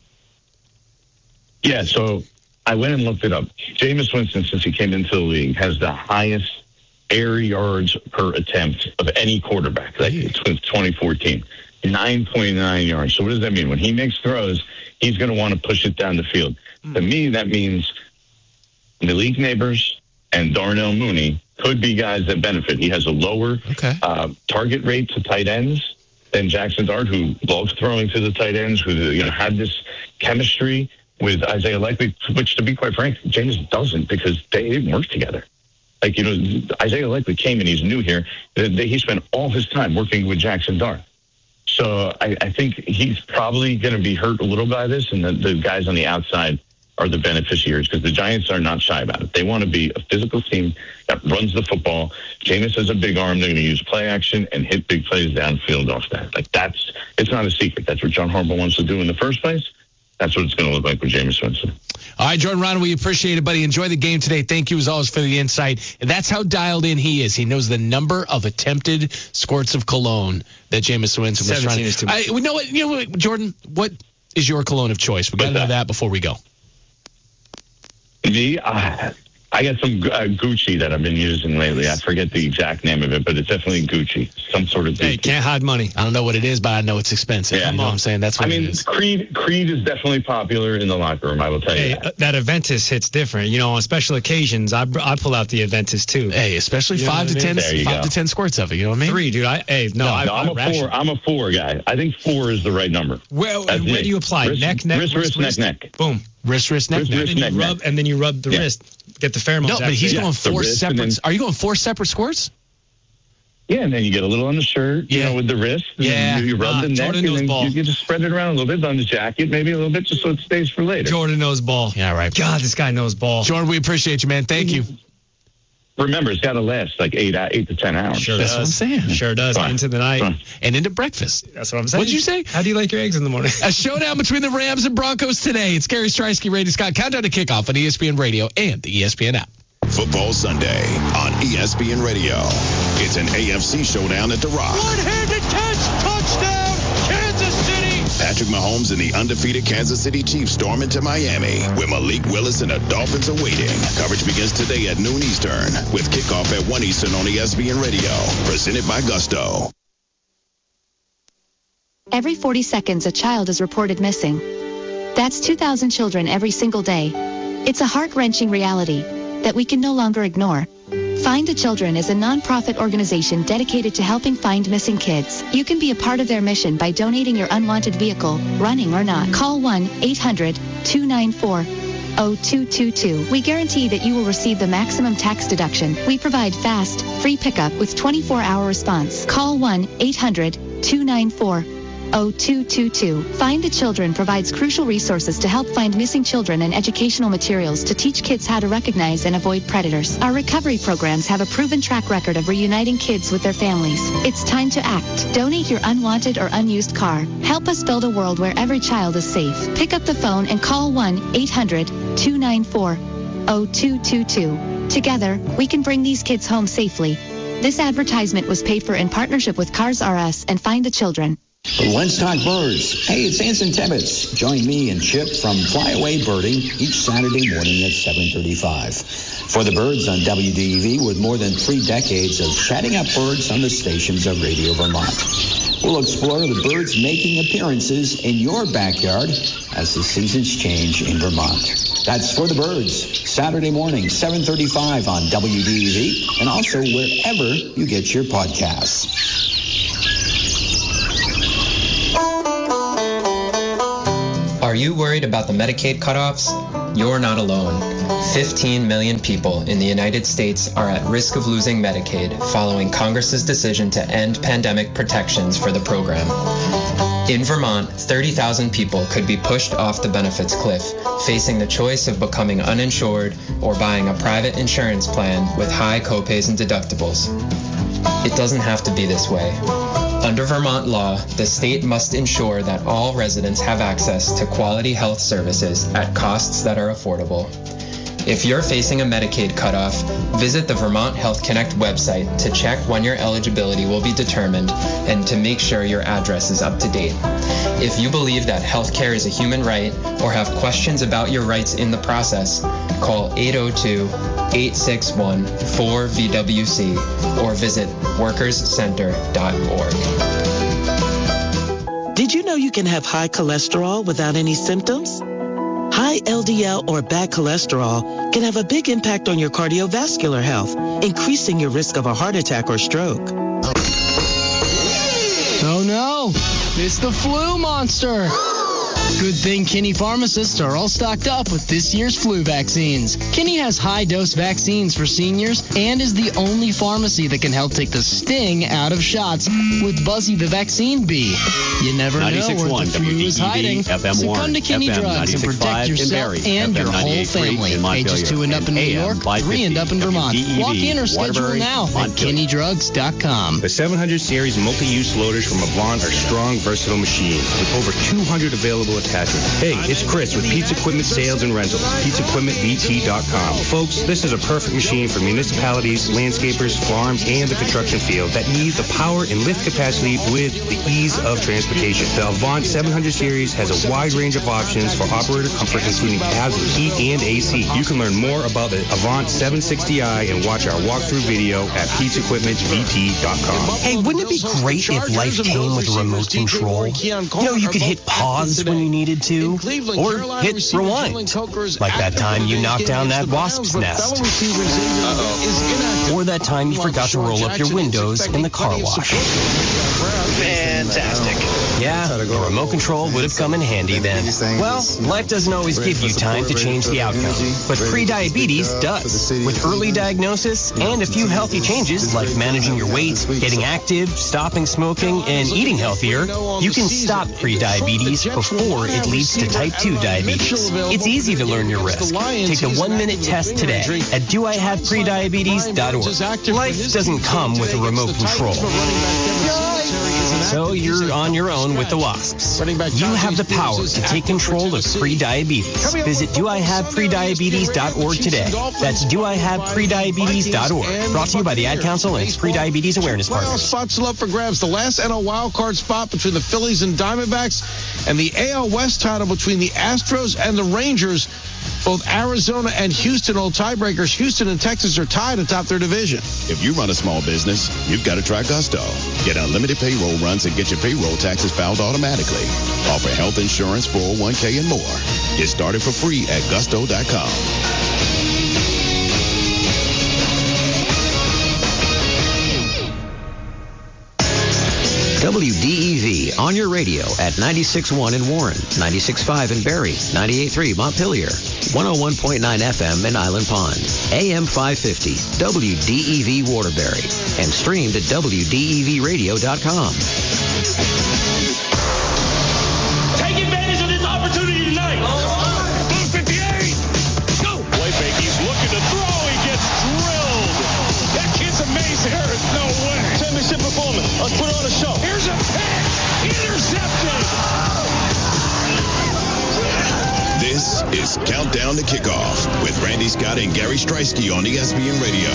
Yeah, so I went and looked it up. Jameis Winston, since he came into the league, has the highest air yards per attempt of any quarterback. Like, since twenty fourteen, nine point nine yards. So what does that mean? When he makes throws, he's going to want to push it down the field. Mm. To me, that means Malik Neighbors and Darnell Mooney could be guys that benefit. He has a lower okay. uh, target rate to tight ends than Jackson Dart, who loves throwing to the tight ends, who you know had this chemistry with Isaiah Likely, which, to be quite frank, James doesn't, because they didn't work together. Like, you know, Isaiah Likely came and he's new here. He spent all his time working with Jackson Dart. So I, I think he's probably going to be hurt a little by this, and the, the guys on the outside are the beneficiaries, because the Giants are not shy about it. They want to be a physical team that runs the football. Jameis has a big arm. They're going to use play action and hit big plays downfield off that. Like, that's, it's not a secret. That's what John Harbaugh wants to do in the first place. That's what it's going to look like with Jameis Winston. All right, Jordan Ryan, we appreciate it, buddy. Enjoy the game today. Thank you, as always, for the insight. And that's how dialed in he is. He knows the number of attempted squirts of cologne that Jameis Winston was trying to. Is too much. I, we know what, you know what, Jordan, what is your cologne of choice? We got to know that before we go. Me, uh, I got some uh, Gucci that I've been using lately. I forget the exact name of it, but it's definitely Gucci. Some sort of Gucci. Hey, can't hide money. I don't know what it is, but I know it's expensive. Yeah, you know what I'm saying? That's what I mean, it is. Creed, Creed is definitely popular in the locker room, I will tell hey, you that. Uh, that Aventus hits different. You know, on special occasions, I, I pull out the Aventus, too. Hey, especially you know five to ten, five go. to ten squirts of it. You know what I mean? Three, dude. I, hey, no, no, I, no I'm, I a four, I'm a four guy. I think four is the right number. Where, where do you apply? Wrist, neck, neck, wrist, wrist, wrist, neck, neck. Boom. Wrist, wrist, neck, wrist, neck. Wrist, and, then neck, you rub, neck. and then you rub the yeah. wrist. Get the pheromones. No, but he's yeah. going four wrist, separate. then, Are you going four separate squirts? Yeah, and then you get a little on the shirt, you yeah. know, with the wrist. And yeah. You, you rub nah, the neck, Jordan and then ball. you, you just spread it around a little bit on the jacket, maybe a little bit, just so it stays for later. Jordan knows ball. Yeah, right. God, this guy knows ball. Jordan, we appreciate you, man. Thank you. Remember, it's got to last like eight, eight to ten hours. Sure That's does. what I'm saying. Sure does. Fine. Into the night. Fine. And into breakfast. That's what I'm saying. What'd you say? How do you like your eggs in the morning? A showdown between the Rams and Broncos today. It's Gary Streisky, Randy Scott. Countdown to kickoff on E S P N Radio and the E S P N app. Football Sunday on E S P N Radio. It's an A F C showdown at The Rock. One-handed catch, touchdown, Kansas City. Patrick Mahomes and the undefeated Kansas City Chiefs storm into Miami, where Malik Willis and the Dolphins are waiting. Coverage begins today at noon Eastern, with kickoff at one Eastern on E S P N Radio. Presented by Gusto. Every forty seconds, a child is reported missing. That's two thousand children every single day. It's a heart-wrenching reality that we can no longer ignore. Find the Children is a non-profit organization dedicated to helping find missing kids. You can be a part of their mission by donating your unwanted vehicle, running or not. Call one eight hundred two nine four oh two two two. We guarantee that you will receive the maximum tax deduction. We provide fast, free pickup with twenty-four hour response. Call one eight hundred two nine four oh two two two. Find the Children provides crucial resources to help find missing children and educational materials to teach kids how to recognize and avoid predators. Our recovery programs have a proven track record of reuniting kids with their families. It's time to act. Donate your unwanted or unused car. Help us build a world where every child is safe. Pick up the phone and call one eight hundred two nine four, zero two two two. Together, we can bring these kids home safely. This advertisement was paid for in partnership with Cars R Us and Find the Children. Let's talk birds. Hey, it's Anson Tibbetts. Join me and Chip from Flyaway Birding each Saturday morning at seven thirty-five. For the birds on W D E V with more than three decades of chatting up birds on the stations of Radio Vermont. We'll explore the birds making appearances in your backyard as the seasons change in Vermont. That's For the Birds, Saturday morning, seven thirty-five on W D E V and also wherever you get your podcasts. Are you worried about the Medicaid cutoffs? You're not alone. fifteen million people in the United States are at risk of losing Medicaid following Congress's decision to end pandemic protections for the program. In Vermont, thirty thousand people could be pushed off the benefits cliff, facing the choice of becoming uninsured or buying a private insurance plan with high copays and deductibles. It doesn't have to be this way. Under Vermont law, the state must ensure that all residents have access to quality health services at costs that are affordable. If you're facing a Medicaid cutoff, visit the Vermont Health Connect website to check when your eligibility will be determined and to make sure your address is up to date. If you believe that healthcare is a human right or have questions about your rights in the process, call eight oh two, eight six one, four V W C or visit workers center dot org. Did you know you can have high cholesterol without any symptoms? High L D L or bad cholesterol can have a big impact on your cardiovascular health, increasing your risk of a heart attack or stroke. Oh no, it's the flu monster. Good thing Kinney pharmacists are all stocked up with this year's flu vaccines. Kinney has high-dose vaccines for seniors and is the only pharmacy that can help take the sting out of shots with Buzzy the Vaccine Bee. You never know where the flu is hiding, so come to Kinney Drugs and protect yourself and your whole family. Ages two and up in New York, three and up in Vermont. Walk in or schedule now at kinney drugs dot com. The seven hundred series multi-use loaders from Avant are strong, versatile machines with over two hundred available attachments. Hey, it's Chris with Pizza Equipment Sales and Rentals, pizza equipment v t dot com. Folks, this is a perfect machine for municipalities, landscapers, farms, and the construction field that need the power and lift capacity with the ease of transportation. The Avant seven hundred series has a wide range of options for operator comfort, including cabs with heat and A C. You can learn more about the Avant seven sixty i and watch our walkthrough video at pizza equipment v t dot com. Hey, wouldn't it be great if life came with a remote control? You know, you could hit pause when you needed to, or hit rewind, like that time you knocked down that wasp's nest, or that time you forgot to roll up your windows in the car wash. Fantastic. Yeah, a remote control would have come in handy then. Well, life doesn't always give you time to change the outcome, but prediabetes does. With early diagnosis and a few healthy changes like managing your weight, getting active, stopping smoking, and eating healthier, you can stop prediabetes before it leads to type two diabetes. It's easy to learn your risk. Take the one-minute test today at do I have prediabetes dot org. Life doesn't come with a remote control, so you're on your own with the wasps. You have the power to take control of prediabetes. Visit do I have prediabetes dot org today. That's do I have prediabetes dot org. Brought to you by the Ad Council and its Prediabetes Awareness Partners. Spots still up for grabs. The last N L wild card spot between the Phillies and Diamondbacks, and the A L West title between the Astros and the Rangers. Both Arizona and Houston hold tiebreakers. Houston and Texas are tied atop their division. If you run a small business, you've got to try Gusto. Get unlimited payroll runs and get your payroll taxes filed automatically. Offer health insurance, four oh one k, and more. Get started for free at gusto dot com. W D E V on your radio at ninety-six point one in Warren, ninety-six point five in Barrie, ninety-eight point three Montpelier, one oh one point nine F M in Island Pond, A M five fifty, W D E V Waterbury, and streamed at W D E V radio dot com. Take advantage of this opportunity tonight. Blue fifty-eight. Go. Playfake, he's looking to throw. He gets drilled. That kid's amazing. There is no way. Championship performance. Let's put on a show. Here's a pick. Intercepted. This is Countdown on to Kickoff with Randy Scott and Gary Streisky on E S P N Radio.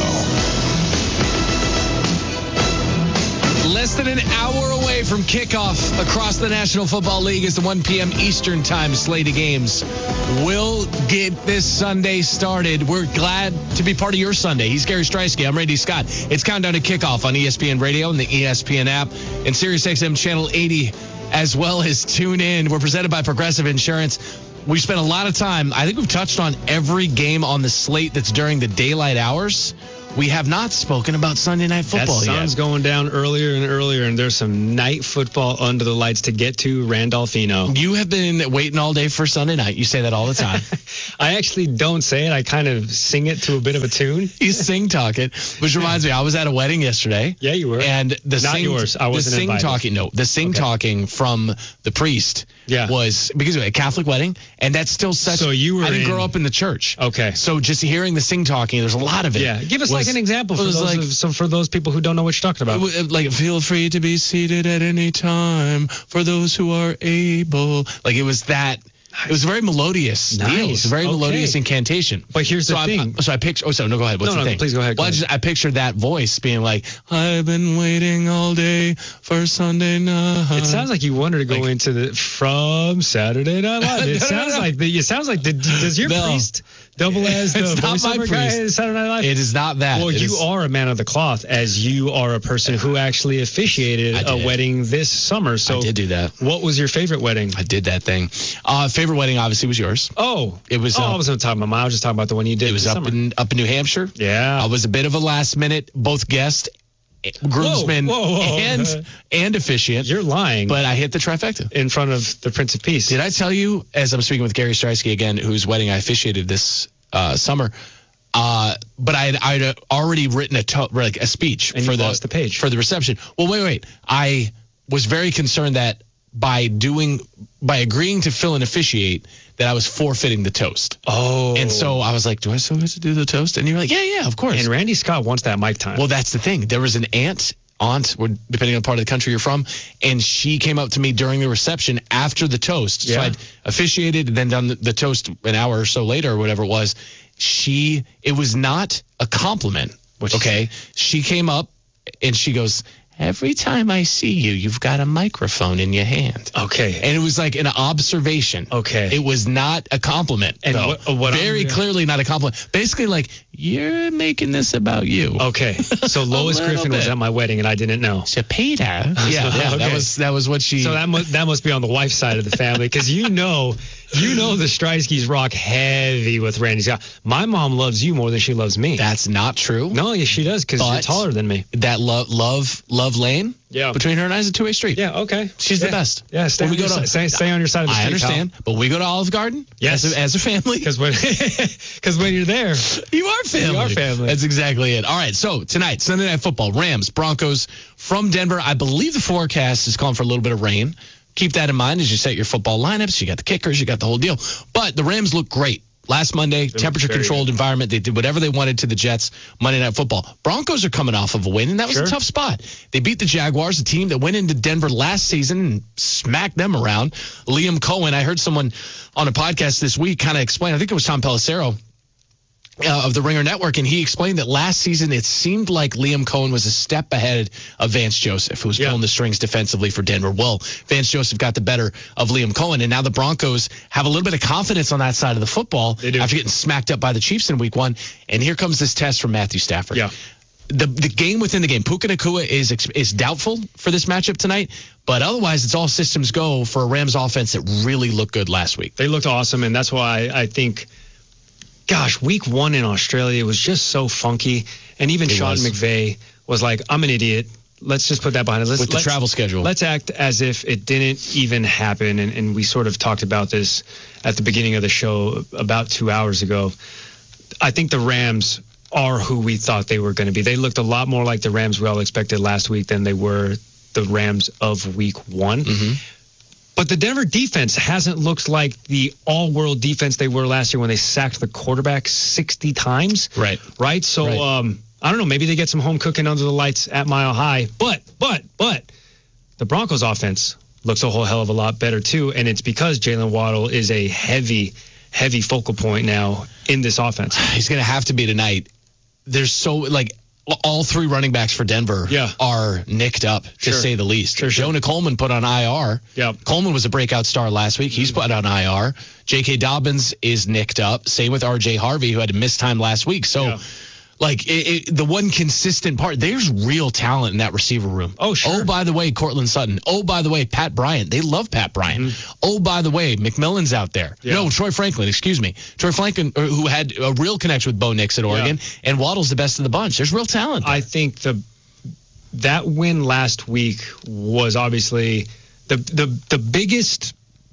Less than an hour away from kickoff across the National Football League as the one p.m. Eastern Time slate of games will get this Sunday started. We're glad to be part of your Sunday. He's Gary Streisky. I'm Randy Scott. It's Countdown to Kickoff on E S P N Radio and the E S P N app and SiriusXM Channel eighty, as well as tune in. We're presented by Progressive Insurance. We spent a lot of time. I think we've touched on every game on the slate that's during the daylight hours. We have not spoken about Sunday Night Football that yet. sun's going down earlier and earlier, and there's some night football under the lights to get to. Randolphino. You have been waiting all day for Sunday night. You say that all the time. I actually don't say it. I kind of sing it to a bit of a tune. You sing talk it, which reminds me, I was at a wedding yesterday. Yeah, you were. And the Not sing, yours. I wasn't the sing invited. talking. No, the sing Okay. talking from the priest. Yeah. Was because of a Catholic wedding, and that's still such. So you were I didn't in- grow up in the church. Okay. So just hearing the sing talking, there's a lot of it. Yeah, give us was- like an example for was those, like, of, so for those people who don't know what you're talking about. Like, feel free to be seated at any time for those who are able. Like, it was that. It was very melodious. Nice. Deal. It was a very Okay. melodious incantation. But here's so the I, thing. So I picture. Oh, so no, go ahead. What's No, the no, thing? please go ahead, go Well, I, ahead. just, I pictured that voice being like, "I've been waiting all day for Sunday night." It sounds like you wanted to go Like- into the from Saturday Night Live. It No, no, sounds no. like the, it sounds like the, does your No. priest double as the It's not my voiceover guy priest. in Saturday Night Live? It is not that. Well, It you is- are a man of the cloth, as you are a person who actually officiated I a did. wedding this summer. So I did do that. What was your favorite wedding? I did that thing. Uh, favorite wedding obviously was yours. Oh, It was. Oh, uh, I wasn't talking about mine. I was just talking about the one you did. It was this up summer. in up in New Hampshire. Yeah. I was a bit of a last minute, both guest, groomsman, Whoa, whoa, whoa. and and officiant. You're lying. But I hit the trifecta in front of the Prince of Peace. Did I tell you, as I'm speaking with Gary Streisky again, whose wedding I officiated this uh, summer? Uh, but I had I'd already written a to- like a speech And for you the lost the page. for the reception. Well, wait, wait. I was very concerned that by doing by agreeing to fill and officiate, that I was forfeiting the toast. Oh. And so I was like, do I still get to do the toast? And you're like, yeah, yeah, of course. And Randy Scott wants that mic time. Well, that's the thing. There was an aunt, aunt, or depending on the part of the country you're from, and she came up to me during the reception after the toast. So Yeah. I'd officiated and then done the, the toast an hour or so later or whatever it was. She, it was not a compliment. Okay. She came up and she goes, every time I see you, you've got a microphone in your hand. Okay. And it was like an observation. Okay. It was not a compliment. And though. what- what I'm- Very clearly not a compliment. Basically, like, you're making this about you. Okay. So Lois little Griffin was bit. at my wedding, and I didn't know. So Peter. Yeah, yeah. That Okay. was that was what she. So that must that must be on the wife's side of the family, because you know, you know the Streisky's rock heavy with Randy Scott. My mom loves you more than she loves me. That's not true. No, yes, she does, because you're But- taller than me. That love, love, love lane. Yeah. Between her and I is a two-way street. Yeah. Okay. She's Yeah. the best. Yeah. Stay, When on we your go to- si- stay, stay on your side of the I street. understand, but we go to Olive Garden. Yes. As a, as a family. Because when because when you're there, You are family. You are family. That's exactly it. All right, so tonight, Sunday Night Football, Rams, Broncos from Denver. I believe the forecast is calling for a little bit of rain. Keep that in mind as you set your football lineups. You got the kickers, you got the whole deal. But the Rams look great. Last Monday, temperature-controlled environment. They did whatever they wanted to the Jets. Monday Night Football. Broncos are coming off of a win, and that was Sure. a tough spot. They beat the Jaguars, a team that went into Denver last season and smacked them around. Liam Cohen, I heard someone on a podcast this week kind of explain, I think it was Tom Pelissero, Uh, of the Ringer Network, and he explained that last season it seemed like Liam Cohen was a step ahead of Vance Joseph, who was Yeah. pulling the strings defensively for Denver. Well, Vance Joseph got the better of Liam Cohen, and now the Broncos have a little bit of confidence on that side of the football They do. after getting smacked up by the Chiefs in week one. And here comes this test from Matthew Stafford. Yeah. The the game within the game. Puka Nacua is ex- is doubtful for this matchup tonight, but otherwise it's all systems go for a Rams offense that really looked good last week. they looked awesome, and that's why I think, gosh, week one in Australia was just so funky. And even It Sean was. McVay was like, I'm an idiot. Let's just put that behind us. Let's, With the let's- travel schedule. Let's act as if it didn't even happen. And, and we sort of talked about this at the beginning of the show about two hours ago. I think the Rams are who we thought they were going to be. They looked a lot more like the Rams we all expected last week than they were the Rams of week one. Mm-hmm. But the Denver defense hasn't looked like the all-world defense they were last year when they sacked the quarterback sixty times. Right. Right? So, Right. um, I don't know. Maybe they get some home cooking under the lights at Mile High. But, but, but, the Broncos offense looks a whole hell of a lot better, too. And it's because Jalen Waddle is a heavy, heavy focal point now in this offense. He's going to have to be tonight. There's so, like, all three running backs for Denver yeah. are nicked up, to sure. say the least. Sure, sure. Jonah Coleman put on I R. Yep. Coleman was a breakout star last week. He's put on I R. J K. Dobbins is nicked up. Same with R J Harvey, who had to miss time last week. So, yeah. like, it, it, the one consistent part, there's real talent in that receiver room. Oh, sure. Oh, by the way, Cortland Sutton. Oh, by the way, Pat Bryant. They love Pat Bryant. Mm-hmm. Oh, by the way, McMillan's out there. Yeah. No, Troy Franklin, excuse me. Troy Franklin, who had a real connection with Bo Nix at Oregon, yeah. and Waddle's the best of the bunch. There's real talent there. I think the that win last week was obviously the the the biggest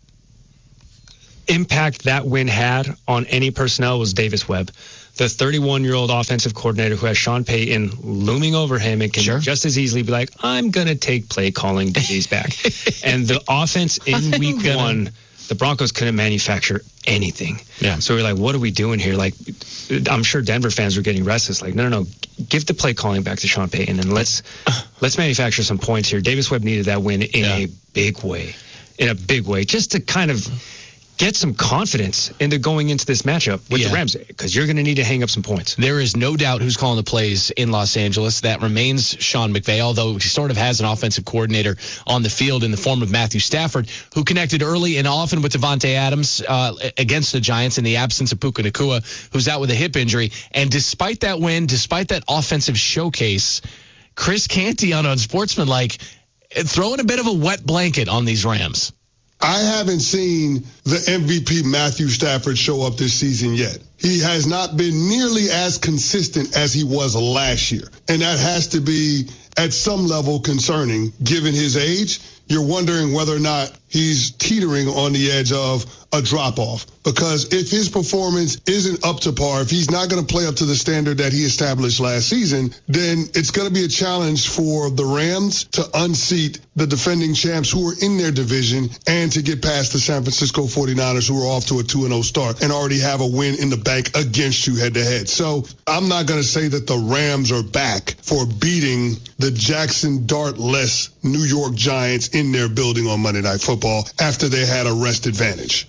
impact that win had on any personnel was Davis Webb, the thirty-one-year-old offensive coordinator who has Sean Payton looming over him and can sure. just as easily be like, I'm going to take play calling duties back. And the offense in week gonna... one, the Broncos couldn't manufacture anything. Yeah. So we're like, what are we doing here? Like, I'm sure Denver fans were getting restless. Like, no, no, no, give the play calling back to Sean Payton and let's let's manufacture some points here. Davis Webb needed that win in yeah. a big way, in a big way, just to kind of get some confidence into going into this matchup with yeah. the Rams, because you're going to need to hang up some points. There is no doubt who's calling the plays in Los Angeles. That remains Sean McVay, although he sort of has an offensive coordinator on the field in the form of Matthew Stafford, who connected early and often with Devontae Adams uh, against the Giants in the absence of Puka Nacua, who's out with a hip injury. And despite that win, despite that offensive showcase, Chris Canty on Unsportsmanlike throwing a bit of a wet blanket on these Rams. I haven't seen the M V P Matthew Stafford show up this season yet. He has not been nearly as consistent as he was last year. And that has to be at some level concerning given his age. You're wondering whether or not he's teetering on the edge of a drop-off. Because if his performance isn't up to par, if he's not going to play up to the standard that he established last season, then it's going to be a challenge for the Rams to unseat the defending champs who are in their division and to get past the San Francisco forty-niners, who are off to a two and oh start and already have a win in the bank against you head-to-head. So I'm not going to say that the Rams are back for beating the Jackson Dart-less New York Giants in their building on Monday Night Football after they had a rest advantage.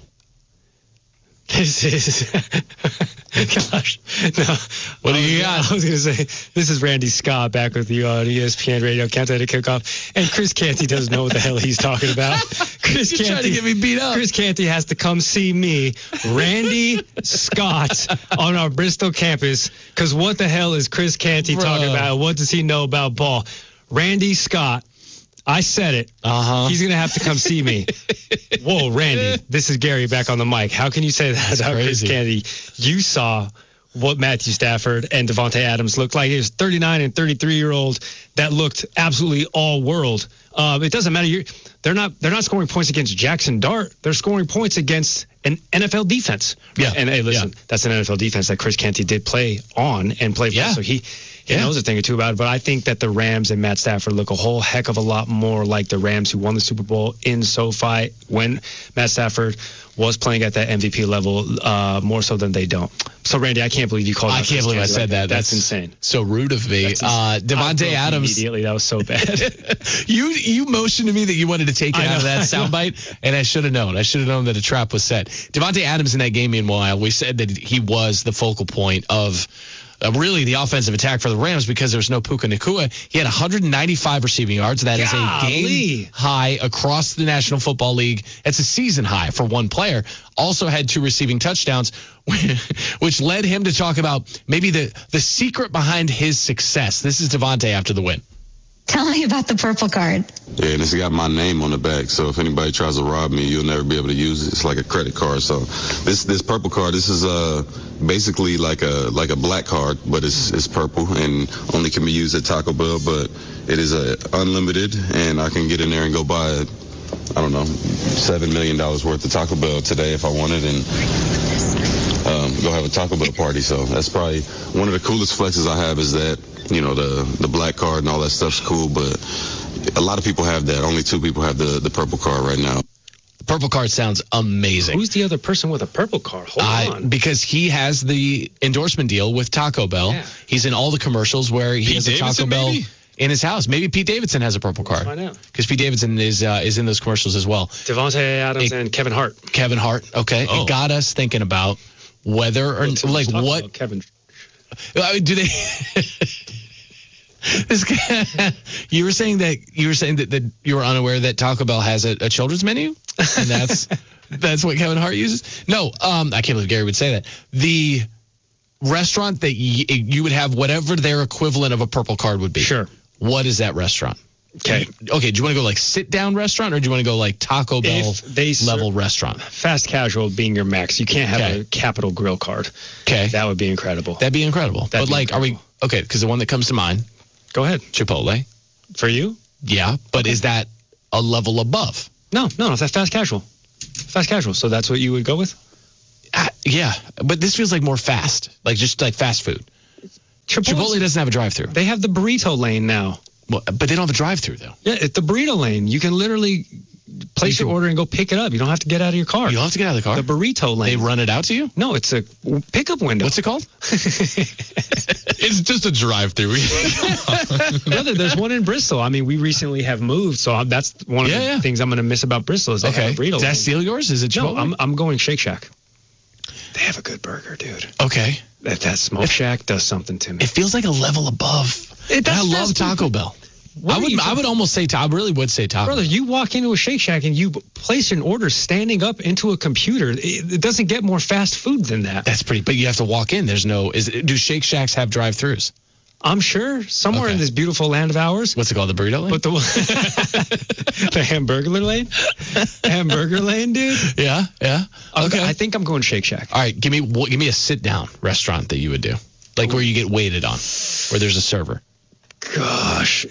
This is, gosh, no. What do you got? I was going to say, this is Randy Scott back with you on E S P N Radio, Countdown to Kickoff. And Chris Canty doesn't know what the hell he's talking about. Chris You're Canty, trying to get me beat up. Chris Canty has to come see me, Randy Scott, on our Bristol campus, because what the hell is Chris Canty Bro. talking about? What does he know about ball? Randy Scott. I said it. Uh-huh. He's going to have to come see me. Whoa, Randy, this is Gary back on the mic. How can you say that about Chris Canty? You saw what Matthew Stafford and Devontae Adams looked like. It was thirty-nine and thirty-three-year-old that looked absolutely all world. Uh, it doesn't matter. You're, they're not They're not scoring points against Jackson Dart. They're scoring points against an N F L defense. Yeah. And, hey, listen, yeah. that's an N F L defense that Chris Canty did play on and play for. Yeah. So he... He yeah. knows a thing or two about it, but I think that the Rams and Matt Stafford look a whole heck of a lot more like the Rams who won the Super Bowl in SoFi when Matt Stafford was playing at that M V P level, uh, more so than they don't. So, Randy, I can't believe you called I out can't believe I said like that. That's, That's insane. So rude of me. Uh, Devontae Adams. Immediately, that was so bad. you you motioned to me that you wanted to take it out of that soundbite, and I should have known. I should have known that a trap was set. Devontae Adams in that game, meanwhile, we said that he was the focal point of Uh, really the offensive attack for the Rams because there's no Puka Nacua. He had one hundred ninety-five receiving yards. That is a game high across the National Football League. It's a season high for one player. Also had two receiving touchdowns, which led him to talk about maybe the, the secret behind his success. This is Devontae after the win. Tell me about the purple card. Yeah, and it's got my name on the back, so if anybody tries to rob me, you'll never be able to use it. It's like a credit card. So this this purple card, this is uh basically like a like a black card, but it's it's purple and only can be used at Taco Bell. But it is a unlimited, and I can get in there and go buy, I don't know, seven million dollars worth of Taco Bell today if I wanted, and um, go have a Taco Bell party. So that's probably one of the coolest flexes I have is that. You know, the the black card and all that stuff's cool, but a lot of people have that. Only two people have the, the purple card right now. The purple card sounds amazing. Who's the other person with a purple card? Hold uh, on. Because he has the endorsement deal with Taco Bell. Yeah. He's in all the commercials where he Pete has a Davidson, Taco Bell. maybe? in his house. Maybe Pete Davidson has a purple card. Find out. Because Pete Davidson is uh, is in those commercials as well. Devontae Adams it, and Kevin Hart. Kevin Hart. Okay. Oh. It got us thinking about whether or well, like what Kevin. Uh, do they? This guy, you were saying that you were saying that, that you were unaware that Taco Bell has a, a children's menu, and that's that's what Kevin Hart uses. No, um, I can't believe Gary would say that. The restaurant that y- you would have whatever their equivalent of a purple card would be. Sure. What is that restaurant? Okay. Okay. Do you want to go like sit down restaurant, or do you want to go like Taco Bell they level restaurant? Fast casual being your max. You can't have okay. a Capital Grill card. Okay. That would be incredible. That'd be incredible. That'd but be like, incredible. Are we okay? Because the one that comes to mind. Go ahead. Chipotle. For you? Yeah, but okay. Is that a level above? No, no, no. That's fast casual. Fast casual. So that's what you would go with? Uh, yeah, but this feels like more fast, like just like fast food. Chipotle's, Chipotle doesn't have a drive-through. They have the burrito lane now. Well, but they don't have a drive-through though. Yeah, it's the burrito lane. You can literally place you your can, order and go pick it up. You don't have to get out of your car. You don't have to get out of the car? The burrito lane. They run it out to you? No, it's a pickup window. What's it called? It's just a drive-through. Brother, there's one in Bristol. I mean, we recently have moved, so that's one of yeah, the yeah. things I'm going to miss about Bristol is they okay. have a burrito Does that lane. steal yours? Is it Chipotle? No, I'm, I'm going Shake Shack. They have a good burger, dude. Okay. That, that Smoke Shack does something to me. It feels like a level above. It, I love Taco Bell. What I would I would almost say I really would say Taco. Brother, you walk into a Shake Shack and you place an order standing up into a computer. It, it doesn't get more fast food than that. That's pretty. But you have to walk in. There's no. Is do Shake Shacks have drive-throughs? I'm sure somewhere okay. in this beautiful land of ours. What's it called? The burrito lane? But the the hamburger lane, hamburger lane, dude. Yeah, yeah. Okay, I think I'm going Shake Shack. All right, give me give me a sit-down restaurant that you would do, like where you get waited on, where there's a server. Gosh.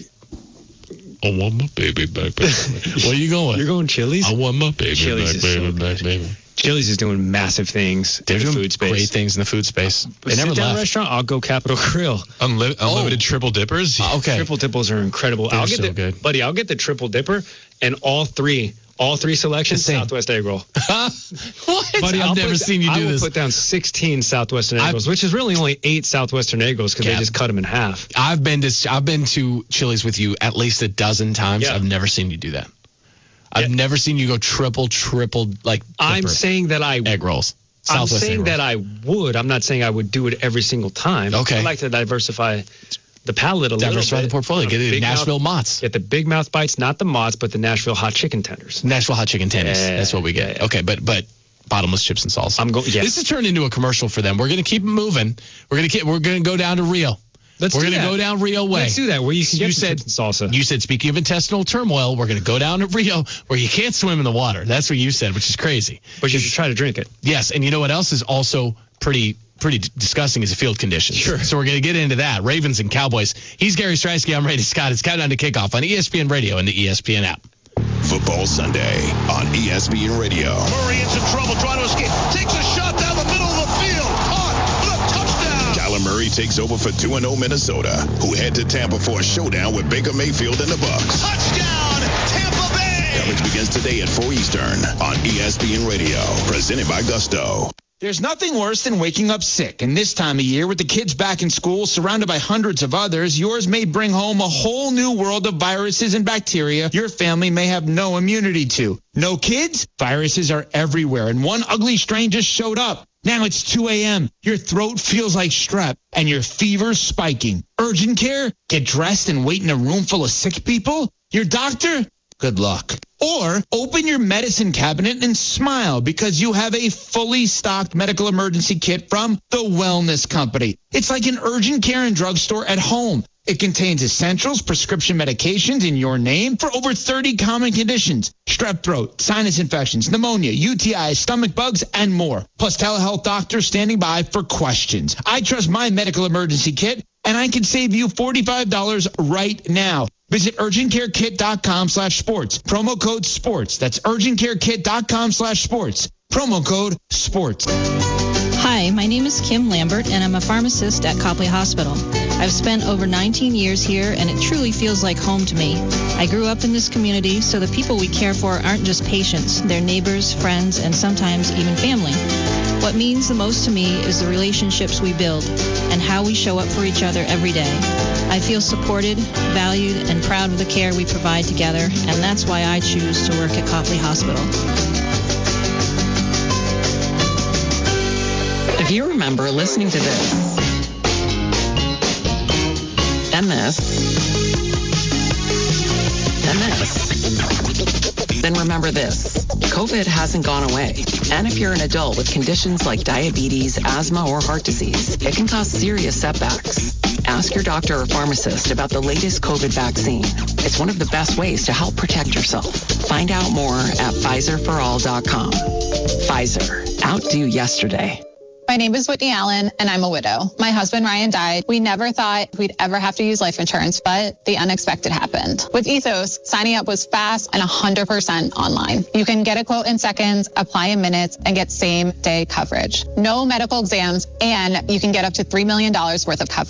I want my baby back, baby. Where you going? You're going Chili's? I want my baby Chili's back, baby, so back, baby. Chili's is doing massive things They're in doing the food space. Great things in the food space. They never left. Sit-down restaurant, I'll go Capital Grill. Unli- unlimited oh. triple dippers? Uh, okay. Triple dippers are incredible. They're I'll get so the, good. Buddy, I'll get the triple dipper and all three All three selections, Southwest egg roll. What? Buddy, I've I'll never put, seen you do I will this. put down sixteen Southwestern egg rolls, which is really only eight Southwestern egg rolls because Yeah. they just cut them in half. I've been to I've been to Chili's with you at least a dozen times. Yeah. I've never seen you do that. I've Yeah. never seen you go triple, triple like. I'm dipper saying that I egg rolls. I'm Southwest saying egg that rolls. I would. I'm not saying I would do it every single time. Okay. I like to diversify the palate a little bit. Diversify the portfolio. Get it Big Nashville mouth, Mott's. Get the big mouth bites, not the Mott's, but the Nashville hot chicken tenders. Nashville hot chicken tenders. Yeah, That's what we get. yeah, yeah. Okay, but but bottomless chips and salsa. I'm going. Yes. This has turned into a commercial for them. We're gonna keep it moving. We're gonna keep. We're gonna go down to Rio. Let's we're do gonna that. go down Rio way. Let's do that. Where you can get you some said chips and salsa. You said speaking of intestinal turmoil, we're gonna go down to Rio where you can't swim in the water. That's what you said, which is crazy. But you should try to drink it. Yes, and you know what else is also pretty pretty disgusting is the field conditions. Sure. So we're going to get into that. Ravens and Cowboys. He's Gary Stransky. I'm Randy Scott. It's Countdown to Kickoff on E S P N Radio and the E S P N app. Football Sunday on E S P N Radio. Murray into trouble trying to escape. Takes a shot down the middle of the field. Caught. Touchdown. Kyler Murray takes over for two and oh Minnesota, who head to Tampa for a showdown with Baker Mayfield and the Bucs. Touchdown, Tampa Bay. Coverage begins today at four Eastern on E S P N Radio. Presented by Gusto. There's nothing worse than waking up sick, and this time of year, with the kids back in school, surrounded by hundreds of others, yours may bring home a whole new world of viruses and bacteria your family may have no immunity to. No kids? Viruses are everywhere, and one ugly strain just showed up. Now it's two a.m., your throat feels like strep, and your fever's spiking. Urgent care? Get dressed and wait in a room full of sick people? Your doctor? Good luck. Or open your medicine cabinet and smile because you have a fully stocked medical emergency kit from The Wellness Company. It's like an urgent care and drugstore at home. It contains essentials, prescription medications in your name for over thirty common conditions. Strep throat, sinus infections, pneumonia, U T Is, stomach bugs, and more. Plus telehealth doctors standing by for questions. I trust my medical emergency kit, and I can save you forty-five dollars right now. Visit urgentcarekit.com slash sports. Promo code sports. That's urgentcarekit.com slash sports. Promo code sports. Hi, my name is Kim Lambert, and I'm a pharmacist at Copley Hospital. I've spent over nineteen years here, and it truly feels like home to me. I grew up in this community, so the people we care for aren't just patients. They're neighbors, friends, and sometimes even family. What means the most to me is the relationships we build and how we show up for each other every day. I feel supported, valued, and proud of the care we provide together, and that's why I choose to work at Copley Hospital. If you remember listening to this, and this, and this, then remember this. COVID hasn't gone away. And if you're an adult with conditions like diabetes, asthma, or heart disease, it can cause serious setbacks. Ask your doctor or pharmacist about the latest COVID vaccine. It's one of the best ways to help protect yourself. Find out more at Pfizer for all dot com. Pfizer. Outdo yesterday. My name is Whitney Allen, and I'm a widow. My husband, Ryan, died. We never thought we'd ever have to use life insurance, but the unexpected happened. With Ethos, signing up was fast and one hundred percent online. You can get a quote in seconds, apply in minutes, and get same-day coverage. No medical exams, and you can get up to three million dollars worth of coverage.